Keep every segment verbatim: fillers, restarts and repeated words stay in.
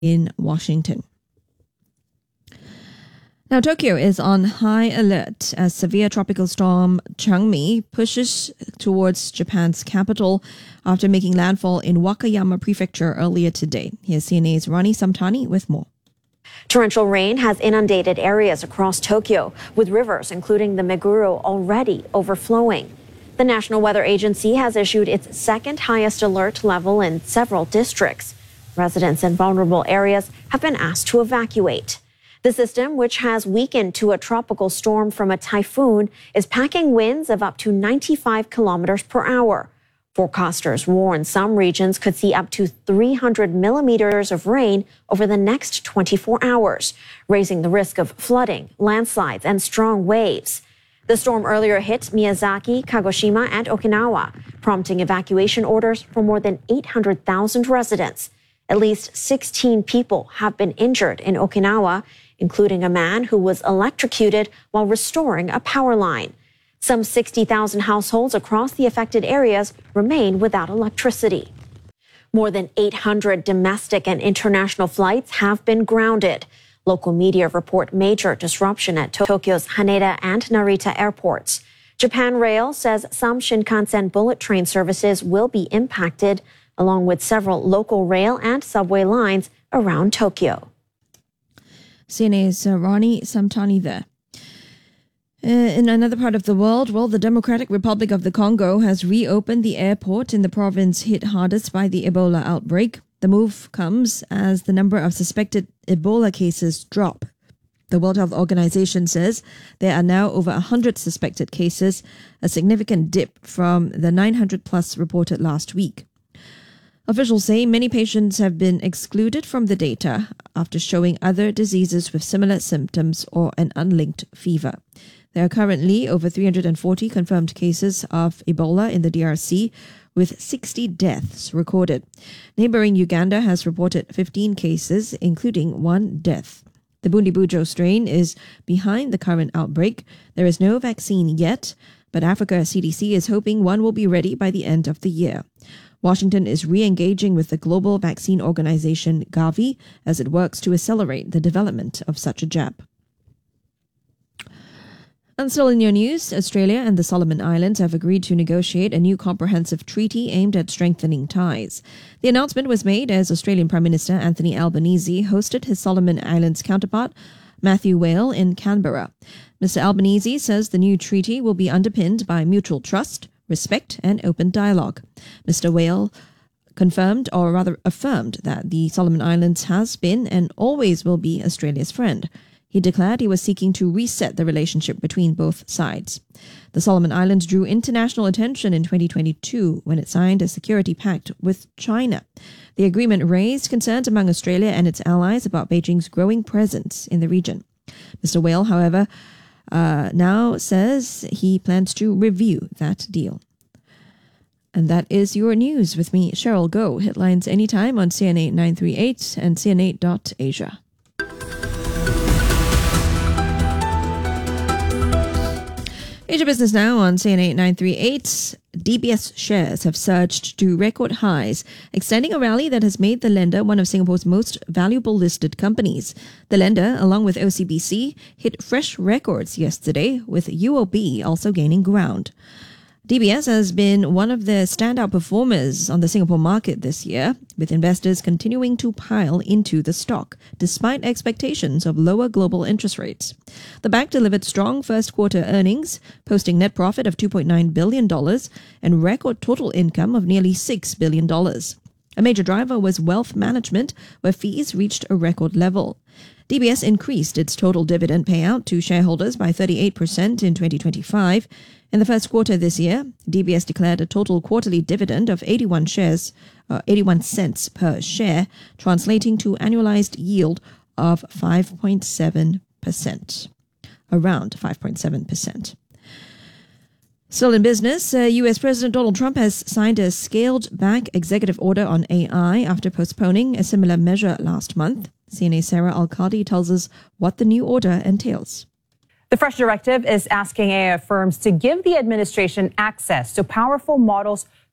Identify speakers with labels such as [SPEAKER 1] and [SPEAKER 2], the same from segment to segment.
[SPEAKER 1] in Washington. Now, Tokyo is on high alert as severe tropical storm Changmi pushes towards Japan's capital after making landfall in Wakayama Prefecture earlier today. Here's C N A's Rani Samtani with more.
[SPEAKER 2] Torrential rain has inundated areas across Tokyo, with rivers, including the Meguro, already overflowing. The National Weather Agency has issued its second highest alert level in several districts. Residents in vulnerable areas have been asked to evacuate. The system, which has weakened to a tropical storm from a typhoon, is packing winds of up to ninety-five kilometers per hour. Forecasters warn some regions could see up to three hundred millimeters of rain over the next twenty-four hours, raising the risk of flooding, landslides, and strong waves. The storm earlier hit Miyazaki, Kagoshima, and Okinawa, prompting evacuation orders for more than eight hundred thousand residents. At least sixteen people have been injured in Okinawa, including a man who was electrocuted while restoring a power line. Some sixty thousand households across the affected areas remain without electricity. More than eight hundred domestic and international flights have been grounded. Local media report major disruption at Tokyo's Haneda and Narita airports. Japan Rail says some Shinkansen bullet train services will be impacted, along with several local rail and subway lines around Tokyo.
[SPEAKER 1] C N A's Rani Samtani there. Uh, in another part of the world, well, the Democratic Republic of the Congo has reopened the airport in the province hit hardest by the Ebola outbreak. The move comes as the number of suspected Ebola cases drop. The World Health Organization says there are now over one hundred suspected cases, a significant dip from the nine hundred plus reported last week. Officials say many patients have been excluded from the data after showing other diseases with similar symptoms or an unlinked fever. There are currently over three hundred forty confirmed cases of Ebola in the D R C, with sixty deaths recorded. Neighboring Uganda has reported fifteen cases, including one death. The Bundibujo strain is behind the current outbreak. There is no vaccine yet, but Africa C D C is hoping one will be ready by the end of the year. Washington is re-engaging with the global vaccine organization Gavi as it works to accelerate the development of such a jab. And still in your news, Australia and the Solomon Islands have agreed to negotiate a new comprehensive treaty aimed at strengthening ties. The announcement was made as Australian Prime Minister Anthony Albanese hosted his Solomon Islands counterpart, Matthew Whale, in Canberra. Mister Albanese says the new treaty will be underpinned by mutual trust, respect, and open dialogue. Mister Whale confirmed, or rather affirmed, that the Solomon Islands has been and always will be Australia's friend. He declared he was seeking to reset the relationship between both sides. The Solomon Islands drew international attention in twenty twenty-two when it signed a security pact with China. The agreement raised concerns among Australia and its allies about Beijing's growing presence in the region. Mister Whale, however, uh, now says he plans to review that deal. And that is your news with me, Cheryl Go. Headlines anytime on C N A nine three eight and C N A dot asia. Asia Business Now on C N A nine three eight. D B S shares have surged to record highs, extending a rally that has made the lender one of Singapore's most valuable listed companies. The lender, along with O C B C, hit fresh records yesterday, with U O B also gaining ground. D B S has been one of the standout performers on the Singapore market this year, with investors continuing to pile into the stock, despite expectations of lower global interest rates. The bank delivered strong first-quarter earnings, posting net profit of two point nine billion dollars and record total income of nearly six billion dollars. A major driver was wealth management, where fees reached a record level. D B S increased its total dividend payout to shareholders by thirty-eight percent in twenty twenty-five. In the first quarter this year, D B S declared a total quarterly dividend of eighty-one shares, uh, eighty-one cents per share, translating to annualized yield of five point seven percent, around five point seven percent. Still in business, uh, U S President Donald Trump has signed a scaled-back executive order on A I after postponing a similar measure last month. C N A's Sarah Al-Qadi tells us what the new order entails.
[SPEAKER 3] The fresh directive is asking A I firms to give the administration access to powerful models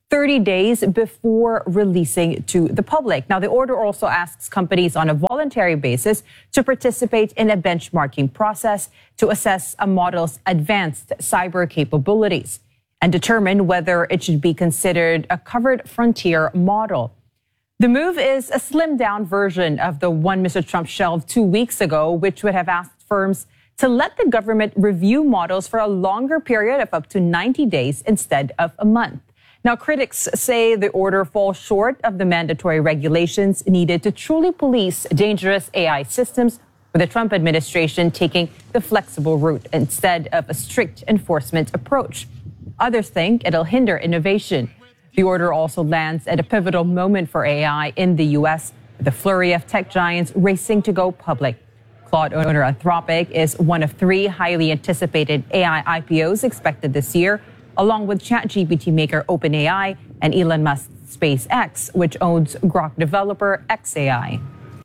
[SPEAKER 3] thirty days before releasing to the public. Now, the order also asks companies on a voluntary basis to participate in a benchmarking process to assess a model's advanced cyber capabilities and determine whether it should be considered a covered frontier model. The move is a slimmed-down version of the one Mister Trump shelved two weeks ago, which would have asked firms to let the government review models for a longer period of up to ninety days instead of a month. Now, critics say the order falls short of the mandatory regulations needed to truly police dangerous A I systems, with the Trump administration taking the flexible route instead of a strict enforcement approach. Others think it'll hinder innovation. The order also lands at a pivotal moment for A I in the U S, with a flurry of tech giants racing to go public. Claude owner Anthropic is one of three highly anticipated A I I P Os expected this year, along with ChatGPT maker OpenAI and Elon Musk's SpaceX, which owns Grok developer xAI.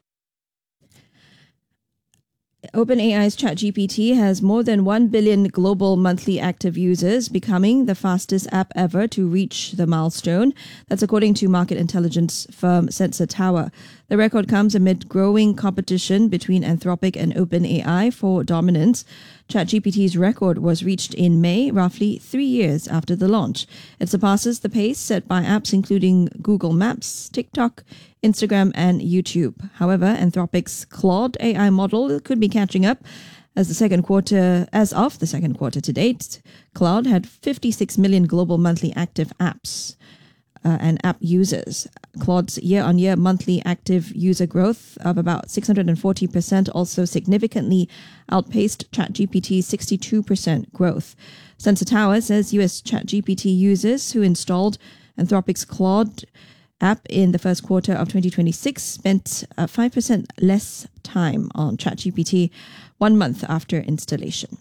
[SPEAKER 1] OpenAI's ChatGPT has more than one billion global monthly active users, becoming the fastest app ever to reach the milestone. That's according to market intelligence firm Sensor Tower. The record comes amid growing competition between Anthropic and OpenAI for dominance. ChatGPT's record was reached in May, roughly three years after the launch. It surpasses the pace set by apps including Google Maps, TikTok, Instagram, and YouTube. However, Anthropic's Claude A I model could be catching up. As the second quarter, as of the second quarter to date, Claude had fifty-six million global monthly active apps uh, and app users. Claude's year-on-year monthly active user growth of about six hundred forty percent also significantly outpaced ChatGPT's sixty-two percent growth. Sensor Tower says U S ChatGPT users who installed Anthropic's Claude app in the first quarter of twenty twenty-six spent uh, five percent less time on ChatGPT one month after installation.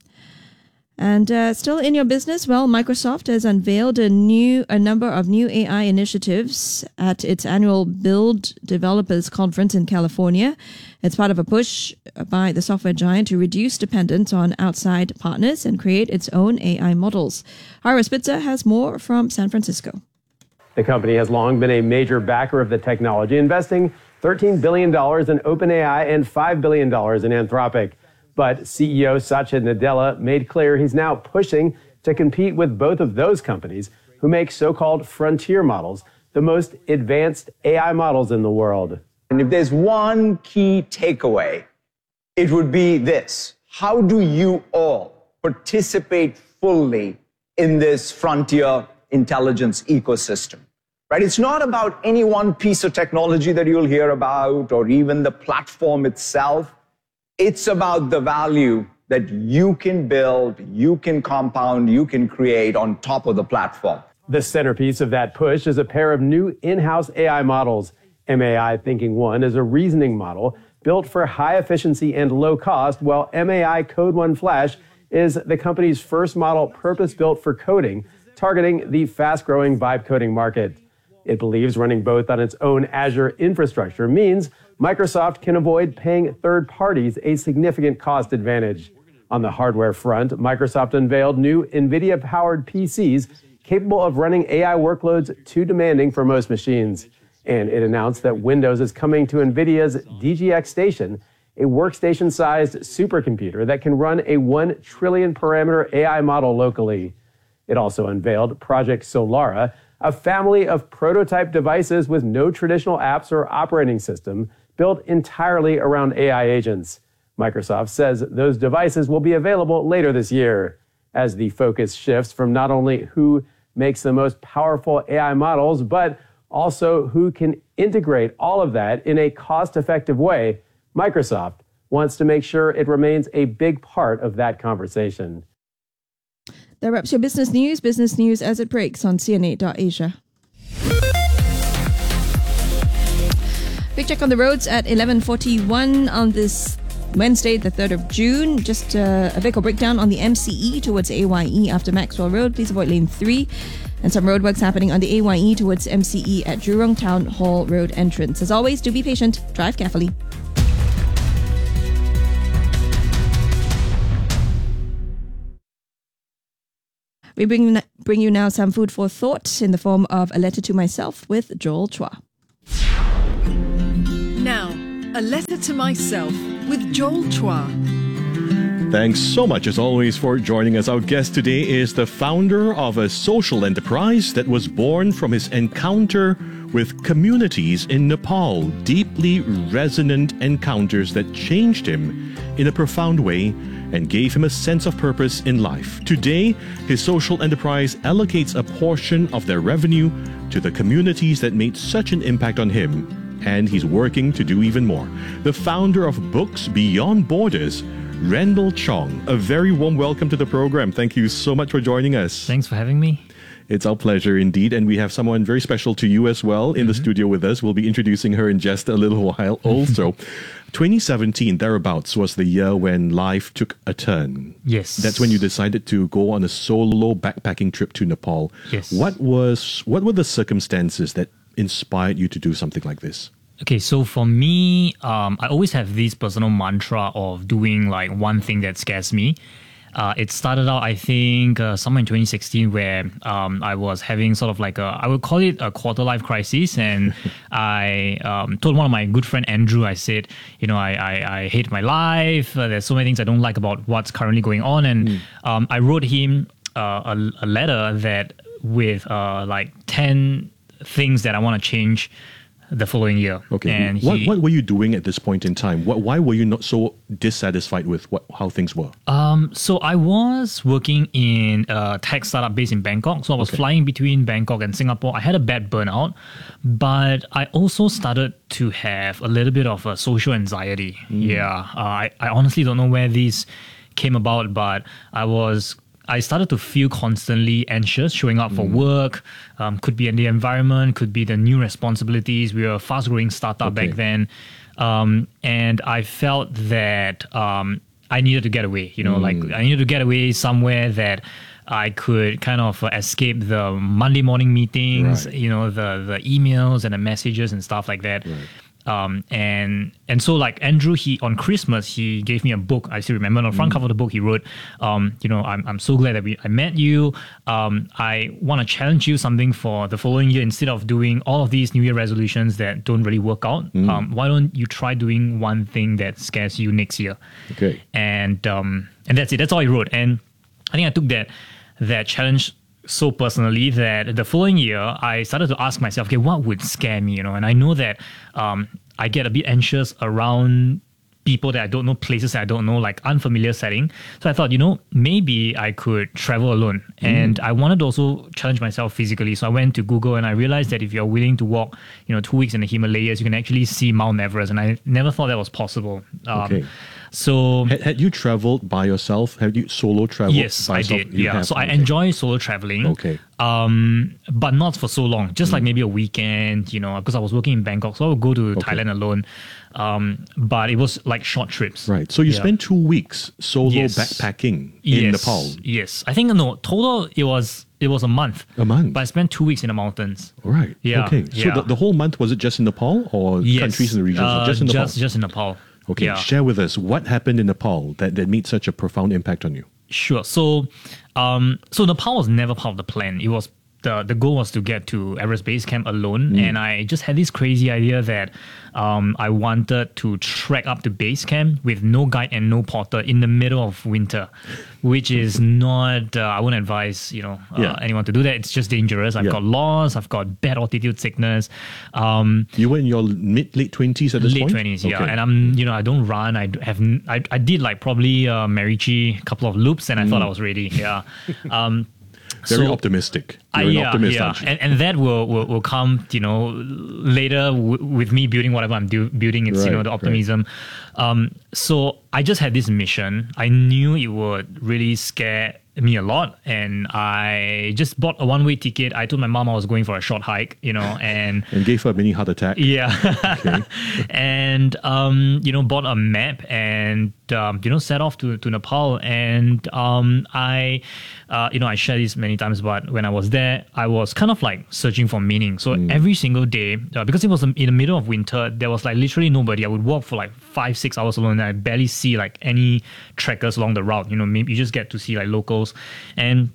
[SPEAKER 1] And uh, still in your business, well, Microsoft has unveiled a new a number of new A I initiatives at its annual Build Developers Conference in California. It's part of a push by the software giant to reduce dependence on outside partners and create its own A I models. Ira Spitzer has more from San Francisco.
[SPEAKER 4] The company has long been a major backer of the technology, investing thirteen billion dollars in OpenAI and five billion dollars in Anthropic. But C E O Satya Nadella made clear he's now pushing to compete with both of those companies who make so-called frontier models, the most advanced A I models in the world.
[SPEAKER 5] And if there's one key takeaway, it would be this. How do you all participate fully in this frontier intelligence ecosystem? Right? It's not about any one piece of technology that you'll hear about or even the platform itself. It's about the value that you can build, you can compound, you can create on top of the platform.
[SPEAKER 4] The centerpiece of that push is a pair of new in-house A I models. M A I Thinking One is a reasoning model built for high efficiency and low cost, while M A I Code One Flash is the company's first model purpose-built for coding, targeting the fast-growing vibe coding market. It believes running both on its own Azure infrastructure means Microsoft can avoid paying third parties a significant cost advantage. On the hardware front, Microsoft unveiled new NVIDIA-powered P Cs capable of running A I workloads too demanding for most machines. And it announced that Windows is coming to NVIDIA's D G X Station, a workstation-sized supercomputer that can run a one trillion parameter A I model locally. It also unveiled Project Solara, a family of prototype devices with no traditional apps or operating system, built entirely around A I agents. Microsoft says those devices will be available later this year, as the focus shifts from not only who makes the most powerful A I models, but also who can integrate all of that in a cost-effective way. Microsoft wants to make sure it remains a big part of that conversation.
[SPEAKER 1] That wraps your business news. Business news as it breaks on C N eight dot Asia. Big check on the roads at eleven forty-one on this Wednesday, the third of June. Just uh, a vehicle breakdown on the M C E towards A Y E after Maxwell Road. Please avoid lane three. And some roadworks happening on the A Y E towards M C E at Jurong Town Hall Road entrance. As always, do be patient. Drive carefully. We bring, bring you now some food for thought in the form of A Letter to Myself with Joel Chua.
[SPEAKER 6] Now, A Letter to Myself with Joel Chua.
[SPEAKER 7] Thanks so much, as always, for joining us. Our guest today is the founder of a social enterprise that was born from his encounter with communities in Nepal, deeply resonant encounters that changed him in a profound way and gave him a sense of purpose in life. Today, his social enterprise allocates a portion of their revenue to the communities that made such an impact on him, and he's working to do even more. The founder of Books Beyond Borders, Randall Chong. A very warm welcome to the program. Thank you so much for joining us.
[SPEAKER 8] Thanks for having me.
[SPEAKER 7] It's our pleasure indeed. And we have someone very special to you as well in mm-hmm. the studio with us. We'll be introducing her in just a little while also. twenty seventeen, thereabouts, was the year when life took a turn.
[SPEAKER 8] Yes.
[SPEAKER 7] That's when you decided to go on a solo backpacking trip to Nepal.
[SPEAKER 8] Yes.
[SPEAKER 7] What was what were the circumstances that inspired you to do something like this?
[SPEAKER 8] Okay, so for me, um, I always have this personal mantra of doing like one thing that scares me. Uh, it started out, I think, uh, somewhere in twenty sixteen where um, I was having sort of like a, I would call it a quarter life crisis. And I um, told one of my good friend, Andrew, I said, you know, I, I, I hate my life. Uh, there's so many things I don't like about what's currently going on. And mm. um, I wrote him uh, a, a letter that with uh, like ten things that I want to change the following year.
[SPEAKER 7] Okay.
[SPEAKER 8] And
[SPEAKER 7] what
[SPEAKER 8] he,
[SPEAKER 7] what were you doing at this point in time? What, why were you not so dissatisfied with what how things were?
[SPEAKER 8] Um, so I was working in a tech startup based in Bangkok. So I was okay. flying between Bangkok and Singapore. I had a bad burnout, but I also started to have a little bit of a social anxiety. Mm. Yeah. Uh, I, I honestly don't know where this came about, but I was I started to feel constantly anxious showing up for mm. work. Um, could be in the environment, could be the new responsibilities. We were a fast-growing startup okay. back then. Um, and I felt that um, I needed to get away. You know, mm. like I needed to get away somewhere that I could kind of uh, escape the Monday morning meetings, right. you know, the the emails and the messages and stuff like that. Right. Um, and and so like Andrew, he on Christmas he gave me a book. I still remember on the front mm. cover of the book he wrote, um, you know, I'm I'm so glad that we I met you. Um, I want to challenge you something for the following year. Instead of doing all of these New Year resolutions that don't really work out, mm. um, why don't you try doing one thing that scares you next year?
[SPEAKER 7] Okay.
[SPEAKER 8] And um, and that's it. That's all he wrote. And I think I took that that challenge so personally that the following year I started to ask myself, okay, what would scare me, you know? And I know that um, I get a bit anxious around people that I don't know, places that I don't know, like unfamiliar setting. So I thought, you know, maybe I could travel alone. Mm. And I wanted to also challenge myself physically. So I went to Google and I realized that if you're willing to walk, you know, two weeks in the Himalayas, you can actually see Mount Everest. And I never thought that was possible. Um, okay. So
[SPEAKER 7] had, had you traveled by yourself? Have you solo traveled?
[SPEAKER 8] Yes,
[SPEAKER 7] by
[SPEAKER 8] I
[SPEAKER 7] yourself?
[SPEAKER 8] did.
[SPEAKER 7] You
[SPEAKER 8] yeah.
[SPEAKER 7] have,
[SPEAKER 8] So
[SPEAKER 7] okay.
[SPEAKER 8] I enjoy solo traveling.
[SPEAKER 7] Okay.
[SPEAKER 8] Um, but not for so long. Just mm. like maybe a weekend, you know, because I was working in Bangkok, so I would go to okay. Thailand alone. Um, but it was like short trips.
[SPEAKER 7] Right. So you yeah. spent two weeks solo
[SPEAKER 8] yes.
[SPEAKER 7] backpacking in
[SPEAKER 8] yes.
[SPEAKER 7] Nepal.
[SPEAKER 8] Yes. I think no total. It was it was a month.
[SPEAKER 7] A month.
[SPEAKER 8] But I spent two weeks in the mountains.
[SPEAKER 7] All right.
[SPEAKER 8] Yeah.
[SPEAKER 7] Okay. So
[SPEAKER 8] yeah.
[SPEAKER 7] the, the whole month, was it just in Nepal or
[SPEAKER 8] yes.
[SPEAKER 7] countries in the region?
[SPEAKER 8] Uh,
[SPEAKER 7] just in Nepal.
[SPEAKER 8] Just just in Nepal.
[SPEAKER 7] Okay,
[SPEAKER 8] yeah.
[SPEAKER 7] Share with us what happened in Nepal that, that made such a profound impact on you.
[SPEAKER 8] Sure. So, um, so Nepal was never part of the plan. It was the the goal was to get to Everest Base Camp alone, mm. and I just had this crazy idea that um, I wanted to trek up to base camp with no guide and no porter in the middle of winter, which is not. Uh, I wouldn't advise you know uh, yeah. anyone to do that. It's just dangerous. I've yeah. got lost. I've got bad altitude sickness. Um,
[SPEAKER 7] you were in your mid late twenties at this
[SPEAKER 8] late
[SPEAKER 7] point.
[SPEAKER 8] Late twenties, yeah. Okay. And I'm you know I don't run. I have I, I did like probably uh, Marichi, a couple of loops, and I mm. thought I was ready. Yeah. Um,
[SPEAKER 7] Very
[SPEAKER 8] so,
[SPEAKER 7] optimistic. You're
[SPEAKER 8] uh,
[SPEAKER 7] an
[SPEAKER 8] yeah,
[SPEAKER 7] optimist,
[SPEAKER 8] yeah.
[SPEAKER 7] aren't you?
[SPEAKER 8] And, and that will, will will come, you know, later w- with me building whatever I'm do- building. It's, right, you know, the optimism. Right. Um, so I just had this mission. I knew it would really scare me a lot, and I just bought a one-way ticket. I told my mom I was going for a short hike, you know, and
[SPEAKER 7] and gave her a mini heart attack.
[SPEAKER 8] Yeah,
[SPEAKER 7] okay.
[SPEAKER 8] And um, you know, bought a map and um, you know, set off to, to Nepal. And um, I, uh, you know, I shared this many times, but when I was there, I was kind of like searching for meaning. So mm. every single day, uh, because it was in the middle of winter, there was like literally nobody. I would walk for like five, six hours alone, and I barely see like any trekkers along the route. You know, maybe you just get to see like locals. And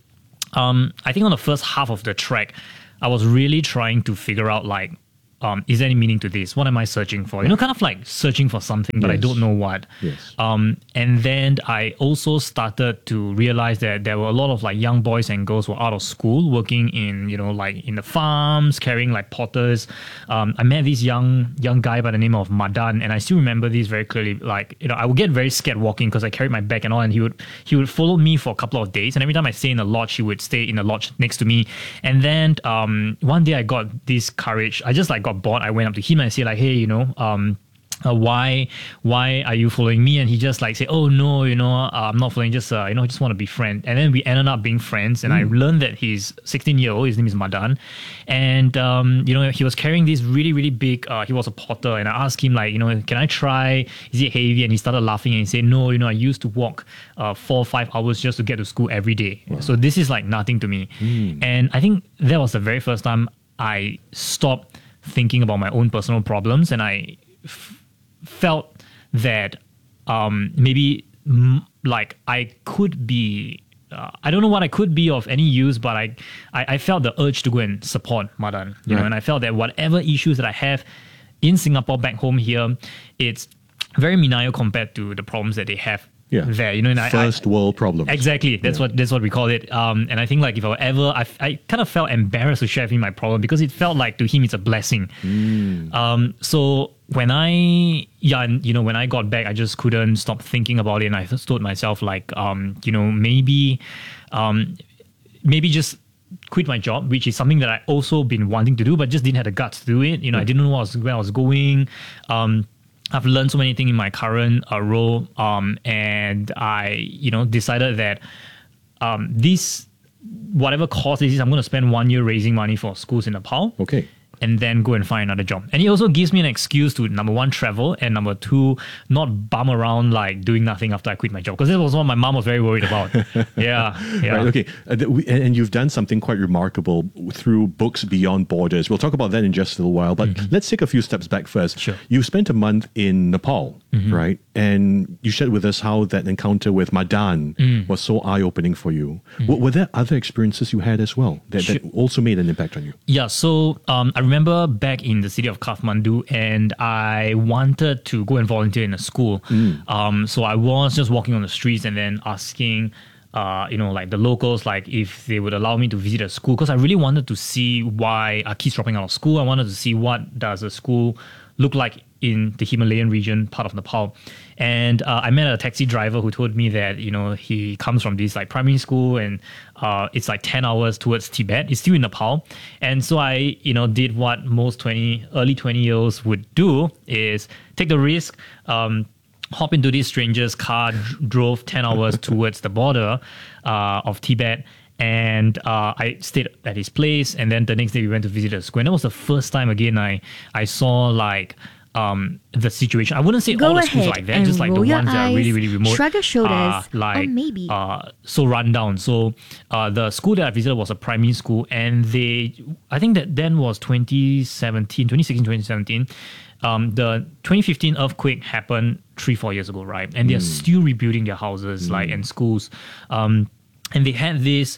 [SPEAKER 8] um, I think on the first half of the trek, I was really trying to figure out like, um, is there any meaning to this? What am I searching for? You know, kind of like searching for something, but
[SPEAKER 7] Yes.
[SPEAKER 8] I don't know what.
[SPEAKER 7] Yes.
[SPEAKER 8] Um, and then I also started to realize that there were a lot of like young boys and girls who were out of school working in, you know, like in the farms, carrying like potters. Um, I met this young young guy by the name of Madan, and I still remember this very clearly. Like, you know, I would get very scared walking because I carried my bag and all, and he would he would follow me for a couple of days, and every time I stay in a lodge, he would stay in a lodge next to me. And then um, one day I got this courage. I just like got bored. I went up to him and I said like, hey, you know, um, uh, why why are you following me? And he just like say, oh no, you know, uh, I'm not following, just uh, you know, I just want to be friends. And then we ended up being friends, and mm. I learned that he's sixteen year old. His name is Madan, and um, you know, he was carrying this really really big. Uh, he was a potter, and I asked him like, you know, can I try? Is it heavy? And he started laughing and he said, no, you know, I used to walk uh, four or five hours just to get to school every day. Wow. So this is like nothing to me. Mm. And I think that was the very first time I stopped thinking about my own personal problems, and I f- felt that um, maybe m- like I could be, uh, I don't know what I could be of any use, but I, I, I felt the urge to go and support Madan, you right. know, and I felt that whatever issues that I have in Singapore back home here, it's very menial compared to the problems that they have. Yeah. There, you know, and I,
[SPEAKER 7] first
[SPEAKER 8] I,
[SPEAKER 7] world problems.
[SPEAKER 8] Exactly, that's yeah. what that's what we call it. Um, and I think like if I were ever, I, I kind of felt embarrassed to share with him my problem because it felt like to him it's a blessing. Mm. Um, so when I, yeah, and, you know, when I got back, I just couldn't stop thinking about it, and I just told myself like, um, you know, maybe, um, maybe just quit my job, which is something that I also been wanting to do, but just didn't have the guts to do it. You know, yeah. I didn't know what I was, where I was going. Um. I've learned so many things in my current uh, role, um, and I, you know, decided that um, this, whatever cost this is, I'm going to spend one year raising money for schools in Nepal.
[SPEAKER 7] Okay.
[SPEAKER 8] And then go and find another job. And it also gives me an excuse to, number one, travel, and number two, not bum around like doing nothing after I quit my job. Because that was what my mom was very worried about. yeah, yeah.
[SPEAKER 7] Right, okay. Uh, th- we, and you've done something quite remarkable through Books Beyond Borders. We'll talk about that in just a little while, but mm-hmm. let's take a few steps back first.
[SPEAKER 8] Sure.
[SPEAKER 7] You spent a month in Nepal, mm-hmm. right? And you shared with us how that encounter with Madan mm. was so eye-opening for you. Mm-hmm. W- were there other experiences you had as well that, sure. that also made an impact on you?
[SPEAKER 8] Yeah, so um, I remember back in the city of Kathmandu, and I wanted to go and volunteer in a school. Mm. Um, so I was just walking on the streets and then asking, uh, you know, like the locals, like if they would allow me to visit a school, because I really wanted to see why are kids dropping out of school. I wanted to see what does a school look like in the Himalayan region, part of Nepal. And uh, I met a taxi driver who told me that, you know, he comes from this like primary school, and uh, it's like ten hours towards Tibet. It's still in Nepal. And so I, you know, did what most twenty, early twenty year olds would do, is take the risk, um, hop into this stranger's car, d- drove ten hours towards the border uh, of Tibet. And uh, I stayed at his place, and then the next day we went to visit the school. And that was the first time again I, I saw like um, the situation. I wouldn't say
[SPEAKER 9] Go
[SPEAKER 8] all the schools like that, just like the ones that are really, really remote.
[SPEAKER 9] Shrug your shoulders,
[SPEAKER 8] uh, like,
[SPEAKER 9] or maybe.
[SPEAKER 8] Uh, so run down. So uh, the school that I visited was a primary school, and they, I think that then was twenty seventeen, twenty sixteen, twenty seventeen. Um, the twenty fifteen earthquake happened three, four years ago, right? And they're mm. still rebuilding their houses, mm. like, and schools. Um, and they had this,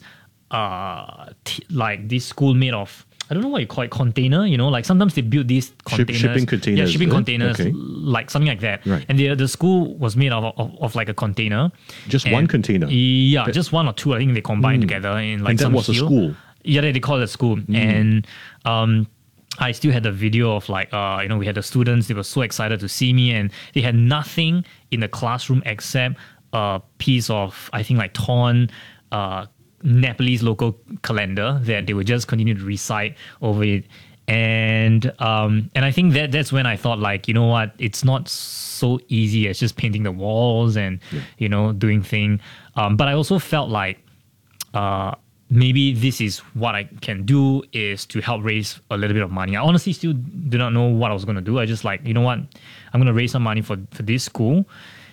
[SPEAKER 8] uh, t- like this school made of, I don't know what you call it, container, you know, like sometimes they build these containers.
[SPEAKER 7] Ship, shipping containers.
[SPEAKER 8] Yeah, shipping
[SPEAKER 7] right?
[SPEAKER 8] containers,
[SPEAKER 7] okay.
[SPEAKER 8] like something like that.
[SPEAKER 7] Right.
[SPEAKER 8] And the the school was made of, of, of like a container.
[SPEAKER 7] Just
[SPEAKER 8] and
[SPEAKER 7] one container?
[SPEAKER 8] Yeah,
[SPEAKER 7] that,
[SPEAKER 8] just one or two. I think they combined mm. together in like
[SPEAKER 7] and that
[SPEAKER 8] some
[SPEAKER 7] was
[SPEAKER 8] hill.
[SPEAKER 7] a school?
[SPEAKER 8] Yeah, they, they call it a school. Mm. And um, I still had the video of like, uh, you know, we had the students, they were so excited to see me, and they had nothing in the classroom except a piece of, I think, like torn uh, Nepalese local calendar that they would just continue to recite over it. And um, and I think that that's when I thought, like, you know what, it's not so easy as just painting the walls and, yeah. you know, doing thing. Um, but I also felt like uh, maybe this is what I can do, is to help raise a little bit of money. I honestly still do not know what I was going to do. I just like, you know what, I'm going to raise some money for, for this school,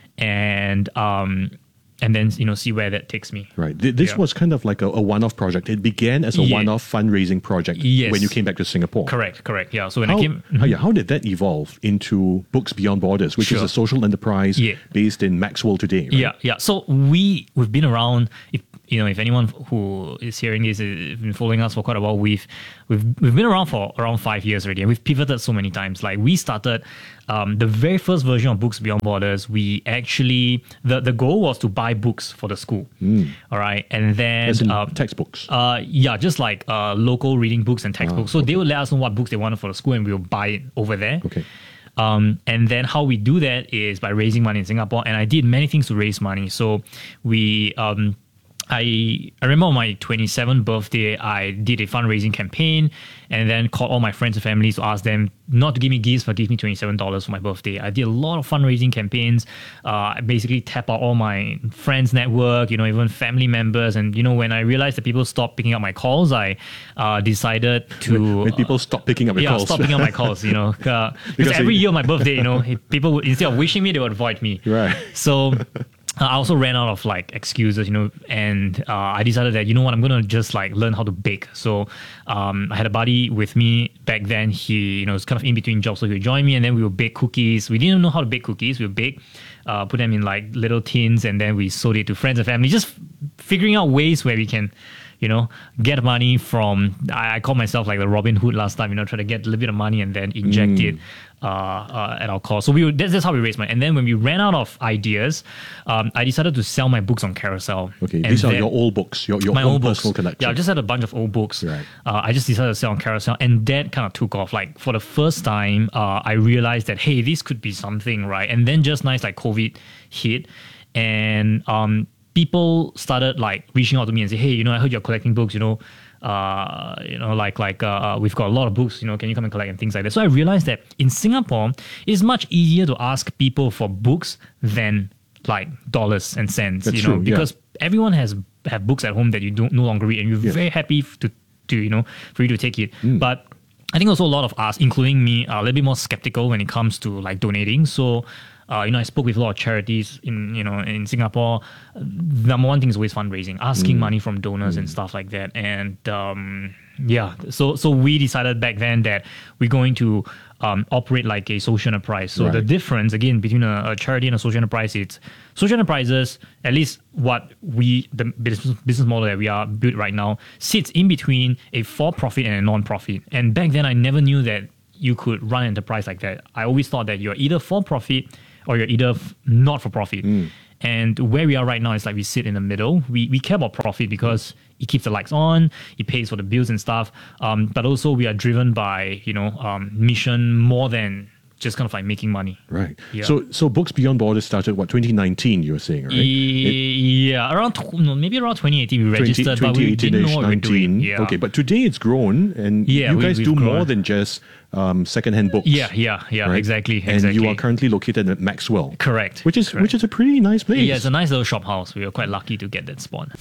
[SPEAKER 8] and um, and then, you know, see where that takes me.
[SPEAKER 7] Right. This yeah. was kind of like a, a one-off project. It began as a yeah. one-off fundraising project
[SPEAKER 8] yes.
[SPEAKER 7] when you came back to Singapore.
[SPEAKER 8] Correct, correct. Yeah. So when
[SPEAKER 7] how,
[SPEAKER 8] I came...
[SPEAKER 7] how, yeah, how did that evolve into Books Beyond Borders, which
[SPEAKER 8] sure.
[SPEAKER 7] is a social enterprise
[SPEAKER 8] yeah.
[SPEAKER 7] based in Maxwell today? Right?
[SPEAKER 8] Yeah, yeah. So we, we've been around... If, you know, if anyone who is hearing this has been following us for quite a while, we've we've we've been around for around five years already, and we've pivoted so many times. Like we started um, the very first version of Books Beyond Borders. We actually the, the goal was to buy books for the school.
[SPEAKER 7] Mm.
[SPEAKER 8] All right, and then
[SPEAKER 7] As in
[SPEAKER 8] um,
[SPEAKER 7] textbooks.
[SPEAKER 8] Uh, yeah, just like uh, local reading books and textbooks.
[SPEAKER 7] Ah,
[SPEAKER 8] so
[SPEAKER 7] okay.
[SPEAKER 8] they would let us know what books they wanted for the school, and we will buy it over there.
[SPEAKER 7] Okay.
[SPEAKER 8] Um, and then how we do that is by raising money in Singapore. And I did many things to raise money. So we, um, I, I remember on my twenty-seventh birthday, I did a fundraising campaign and then called all my friends and families to ask them not to give me gifts, but give me twenty-seven dollars for my birthday. I did a lot of fundraising campaigns. Uh, I basically tap out all my friends' network, you know, even family members. And, you know, when I realized that people stopped picking up my calls, I uh, decided to...
[SPEAKER 7] When, when people stop picking up your
[SPEAKER 8] yeah,
[SPEAKER 7] calls.
[SPEAKER 8] stop picking up my calls, you know. Uh, because
[SPEAKER 7] Because
[SPEAKER 8] every
[SPEAKER 7] they-
[SPEAKER 8] year on my birthday, you know, people would, instead of wishing me, they would avoid me.
[SPEAKER 7] Right.
[SPEAKER 8] So... Uh, I also ran out of like excuses, you know, and uh, I decided that, you know what, I'm going to just like learn how to bake. So um, I had a buddy with me back then. He, you know, was kind of in between jobs. So he would join me and then we would bake cookies. We didn't know how to bake cookies. We would bake, uh, put them in like little tins and then we sold it to friends and family, just figuring out ways where we can, you know, get money from, I, I call myself like the Robin Hood last time, you know, try to get a little bit of money and then inject
[SPEAKER 7] Mm.
[SPEAKER 8] it uh, uh, at our cost. So we would, that's, that's how we raised money. And then when we ran out of ideas, um, I decided to sell my books on Carousel.
[SPEAKER 7] Okay,
[SPEAKER 8] And
[SPEAKER 7] these are
[SPEAKER 8] then-
[SPEAKER 7] your old books, your, your
[SPEAKER 8] my
[SPEAKER 7] own
[SPEAKER 8] old
[SPEAKER 7] personal
[SPEAKER 8] books.
[SPEAKER 7] collection.
[SPEAKER 8] Yeah, I just had a bunch of old books.
[SPEAKER 7] Right.
[SPEAKER 8] Uh, I just decided to sell on Carousel, and that kind of took off. Like for the first time, uh, I realized that hey, this could be something, right? And then just nice, like COVID hit, and um, people started like reaching out to me and say, hey, you know, I heard you're collecting books, you know. Uh, you know, like like uh, we've got a lot of books. You know, can you come and collect and things like that? So I realized that in Singapore, it's much easier to ask people for books than like dollars and cents.
[SPEAKER 7] That's
[SPEAKER 8] you know,
[SPEAKER 7] true, yeah.
[SPEAKER 8] because everyone has have books at home that you don't no longer read, and you're
[SPEAKER 7] Yeah.
[SPEAKER 8] very happy to to you know for you to take it.
[SPEAKER 7] Mm.
[SPEAKER 8] But I think also a lot of us, including me, are a little bit more skeptical when it comes to like donating. So. Uh, you know, I spoke with a lot of charities in, you know, in Singapore. Number one thing is always fundraising, asking
[SPEAKER 7] Mm.
[SPEAKER 8] money from donors and stuff like that. And um, yeah, so so we decided back then that we're going to um, operate like a social enterprise. So the
[SPEAKER 7] Right.
[SPEAKER 8] difference again between a, a charity and a social enterprise, it's social enterprises. At least what we the business business model that we are built right now sits in between a for-profit and a non-profit. And back then, I never knew that you could run an enterprise like that. I always thought that you're either for-profit or you're either f- not for profit.
[SPEAKER 7] Mm.
[SPEAKER 8] And where we are right now is like we sit in the middle. We we care about profit because it keeps the lights on, it pays for the bills and stuff. Um, but also we are driven by, you know, um, mission more than just kind of like making money.
[SPEAKER 7] Right.
[SPEAKER 8] Yeah.
[SPEAKER 7] So so Books Beyond Borders started, what, twenty nineteen, you were saying, right?
[SPEAKER 8] E- yeah, around tw- no, maybe around twenty eighteen we registered, but we didn't know what we were doing. Yeah.
[SPEAKER 7] Okay, but today it's grown, and
[SPEAKER 8] Yeah,
[SPEAKER 7] you
[SPEAKER 8] we-
[SPEAKER 7] guys
[SPEAKER 8] we've
[SPEAKER 7] do more
[SPEAKER 8] grown.
[SPEAKER 7] than just um, secondhand books.
[SPEAKER 8] Yeah, yeah, yeah,
[SPEAKER 7] right?
[SPEAKER 8] exactly,
[SPEAKER 7] And
[SPEAKER 8] exactly.
[SPEAKER 7] you are currently located at Maxwell.
[SPEAKER 8] Correct.
[SPEAKER 7] Which is
[SPEAKER 8] correct.
[SPEAKER 7] which is a pretty nice place.
[SPEAKER 8] Yeah, it's a nice little shop house. We were quite lucky to get that spot.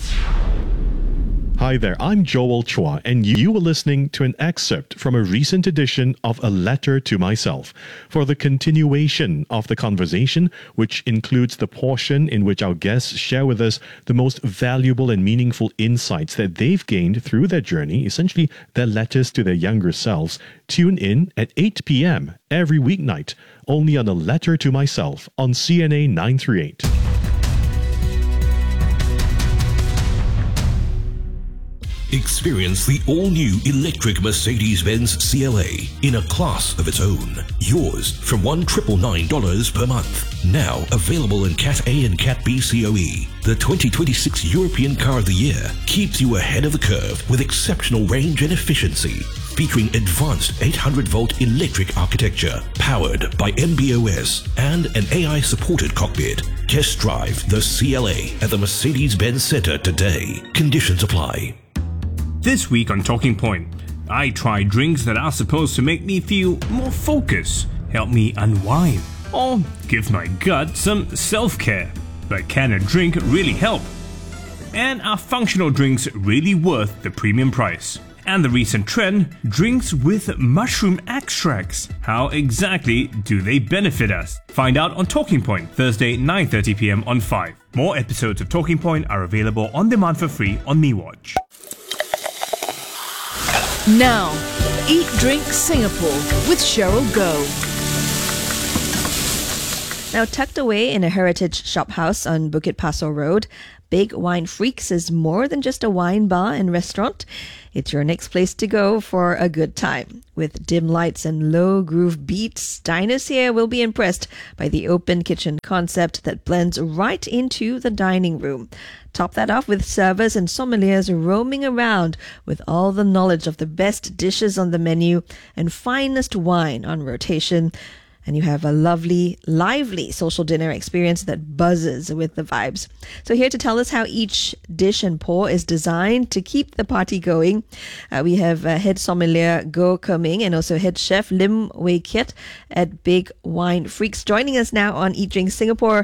[SPEAKER 7] Hi there, I'm Joel Chua, and you were listening to an excerpt from a recent edition of A Letter to Myself. For the continuation of the conversation, which includes the portion in which our guests share with us the most valuable and meaningful insights that they've gained through their journey, essentially their letters to their younger selves, tune in at eight p.m. every weeknight, only on A Letter to Myself on C N A nine thirty-eight.
[SPEAKER 9] Experience the all-new electric Mercedes-Benz C L A in a class of its own. Yours from one thousand nine hundred ninety-nine dollars per month. Now available in Cat A and Cat B C O E. The twenty twenty-six European Car of the Year keeps you ahead of the curve with exceptional range and efficiency. Featuring advanced eight hundred volt electric architecture, powered by M B O S and an A I-supported cockpit. Test drive the C L A at the Mercedes-Benz Center today. Conditions apply.
[SPEAKER 10] This week on Talking Point, I try drinks that are supposed to make me feel more focused, help me unwind, or give my gut some self-care. But can a drink really help? And are functional drinks really worth the premium price? And the recent trend, drinks with mushroom extracts. How exactly do they benefit us? Find out on Talking Point, Thursday nine thirty p.m. on five. More episodes of Talking Point are available on demand for free on MeWatch.
[SPEAKER 6] Now, Eat Drink Singapore with Cheryl Goh.
[SPEAKER 1] Now, tucked away in a heritage shop house on Bukit Pasoh Road, Big Wine Freaks is more than just a wine bar and restaurant. It's your next place to go for a good time. With dim lights and low groove beats, diners here will be impressed by the open kitchen concept that blends right into the dining room. Top that off with servers and sommeliers roaming around with all the knowledge of the best dishes on the menu and finest wine on rotation. And you have a lovely, lively social dinner experience that buzzes with the vibes. So here to tell us how each dish and pour is designed to keep the party going, uh, we have uh, head sommelier Goh Kerming and also head chef Lim Wei Kiat at Big Wine Freaks, joining us now on Eat Drink Singapore.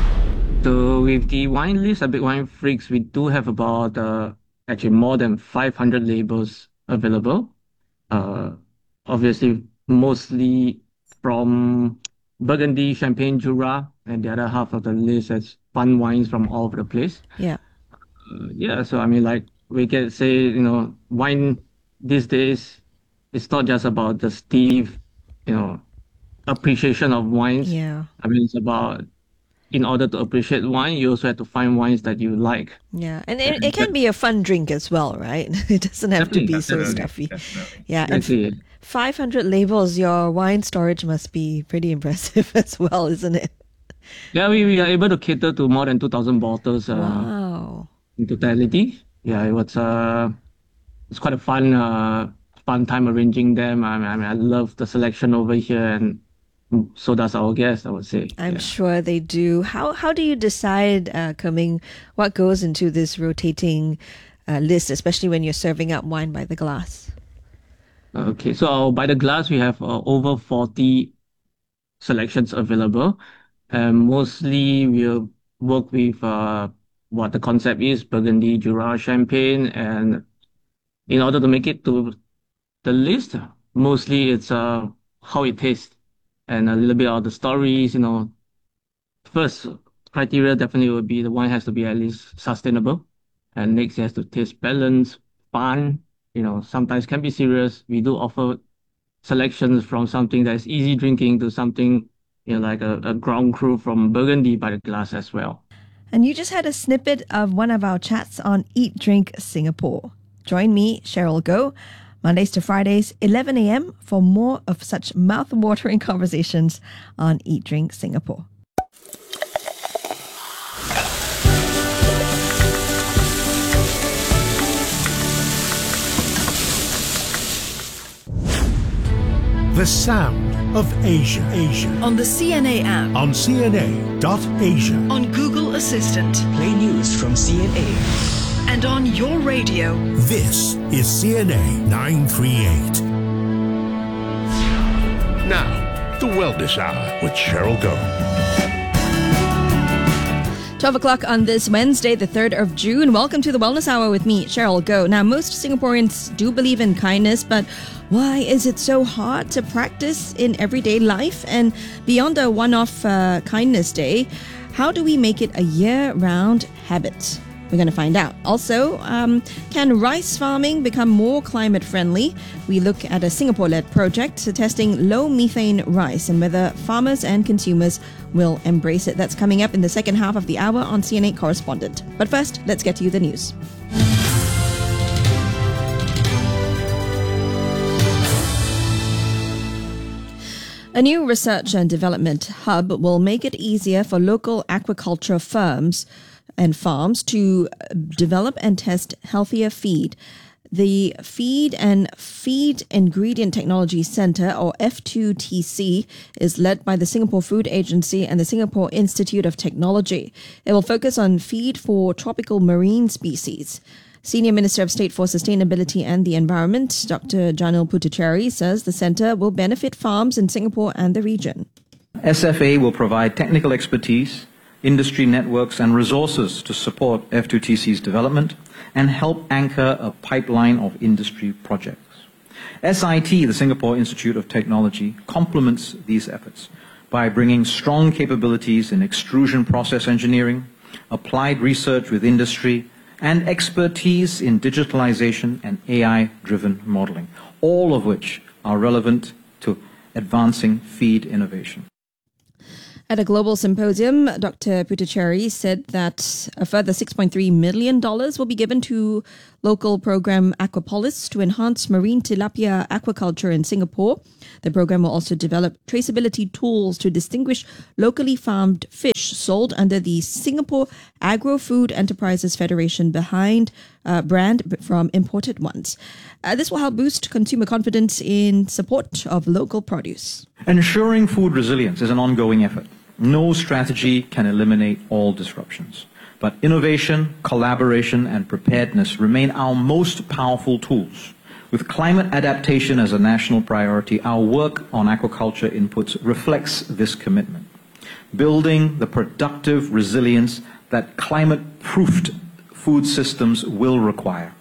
[SPEAKER 11] So with the wine list at Big Wine Freaks, we do have about uh, actually more than five hundred labels available. Uh, obviously, mostly from Burgundy, Champagne, Jura, and the other half of the list is fun wines from all over the place.
[SPEAKER 1] Yeah.
[SPEAKER 11] Uh, yeah, so I mean, like, we can say, you know, wine these days, it's not just about the stiff, you know, appreciation of wines.
[SPEAKER 1] Yeah.
[SPEAKER 11] I mean, it's about, in order to appreciate wine, you also have to find wines that you like.
[SPEAKER 1] Yeah, and it, it can be a fun drink as well, right? It doesn't have to be so stuffy.
[SPEAKER 11] Definitely.
[SPEAKER 1] Yeah, and
[SPEAKER 11] Exactly.
[SPEAKER 1] five hundred labels, your wine storage must be pretty impressive as well, isn't it?
[SPEAKER 11] Yeah, we, we are able to cater to more than two thousand bottles uh,
[SPEAKER 1] Wow.
[SPEAKER 11] in totality. Yeah, it was uh, it's quite a fun uh, fun time arranging them. I mean, I mean, I love the selection over here, and so does our guests, I would say.
[SPEAKER 1] I'm
[SPEAKER 11] Yeah.
[SPEAKER 1] sure they do. How how do you decide, uh, coming, what goes into this rotating uh, list, especially when you're serving up wine by the glass?
[SPEAKER 11] Okay, so by the glass, we have uh, over forty selections available. And mostly we'll work with uh, what the concept is, Burgundy, Jura, Champagne. And in order to make it to the list, mostly it's uh, how it tastes and a little bit of the stories, you know. First criteria definitely would be the wine has to be at least sustainable. And next, it has to taste balanced, fun, you know, sometimes can be serious. We do offer selections from something that's easy drinking to something, you know, like a, a ground crew from Burgundy by the glass as well.
[SPEAKER 1] And you just had a snippet of one of our chats on Eat Drink Singapore. Join me, Cheryl Goh, Mondays to Fridays, eleven a.m. for more of such mouth-watering conversations on Eat Drink Singapore.
[SPEAKER 12] The sound of Asia. Asia.
[SPEAKER 6] On the C N A app.
[SPEAKER 12] On C N A dot Asia.
[SPEAKER 6] On Google Assistant.
[SPEAKER 13] Play news from C N A.
[SPEAKER 6] And on your radio.
[SPEAKER 12] This is C N A nine thirty-eight. Now, the Wellness Hour with Cheryl Goh.
[SPEAKER 1] twelve o'clock on this Wednesday, the third of June. Welcome to the Wellness Hour with me, Cheryl Goh. Now, most Singaporeans do believe in kindness, but why is it so hard to practice in everyday life? And beyond a one-off uh, kindness day, how do we make it a year-round habit? We're going to find out. Also, um, can rice farming become more climate friendly? We look at a Singapore-led project testing low methane rice and whether farmers and consumers will embrace it. That's coming up in the second half of the hour on C N eight Correspondent. But first, let's get to you the news. A new research and development hub will make it easier for local aquaculture firms and farms to develop and test healthier feed. The Feed and Feed Ingredient Technology Centre, or F two T C, is led by the Singapore Food Agency and the Singapore Institute of Technology. It will focus on feed for tropical marine species. Senior Minister of State for Sustainability and the Environment, Doctor Janil Puthucheary, says the centre will benefit farms in Singapore and the region.
[SPEAKER 14] S F A will provide technical expertise, industry networks and resources to support F two T C's development and help anchor a pipeline of industry projects. S I T, the Singapore Institute of Technology, complements these efforts by bringing strong capabilities in extrusion process engineering, applied research with industry, and expertise in digitalization and A I-driven modeling, all of which are relevant to advancing feed innovation.
[SPEAKER 1] At a global symposium, Doctor Puducherry said that a further six point three million dollars will be given to local program Aquapolis to enhance marine tilapia aquaculture in Singapore. The program will also develop traceability tools to distinguish locally farmed fish sold under the Singapore Agro-Food Enterprises Federation behind uh, brand from imported ones. Uh, this will help boost consumer confidence in support of local produce.
[SPEAKER 14] Ensuring food resilience is an ongoing effort. No strategy can eliminate all disruptions, but innovation, collaboration, and preparedness remain our most powerful tools. With climate adaptation as a national priority, our work on aquaculture inputs reflects this commitment, building the productive resilience that climate-proofed food systems will require.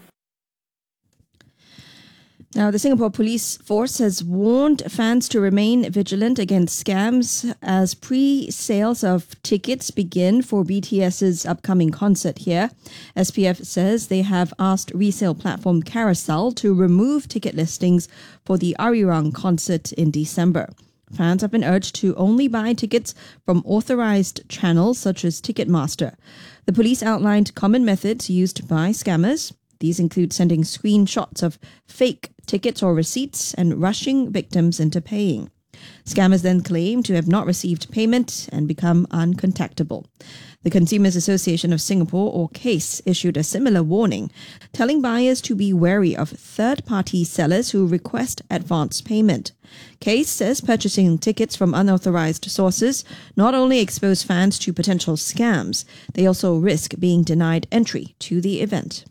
[SPEAKER 1] Now, the Singapore Police Force has warned fans to remain vigilant against scams as pre-sales of tickets begin for BTS's upcoming concert here. S P F says they have asked resale platform Carousel to remove ticket listings for the Arirang concert in December. Fans have been urged to only buy tickets from authorized channels such as Ticketmaster. The police outlined common methods used by scammers. These include sending screenshots of fake tickets or receipts and rushing victims into paying. Scammers then claim to have not received payment and become uncontactable. The Consumers Association of Singapore, or CASE, issued a similar warning, telling buyers to be wary of third-party sellers who request advance payment. CASE says purchasing tickets from unauthorized sources not only expose fans to potential scams, they also risk being denied entry to the event.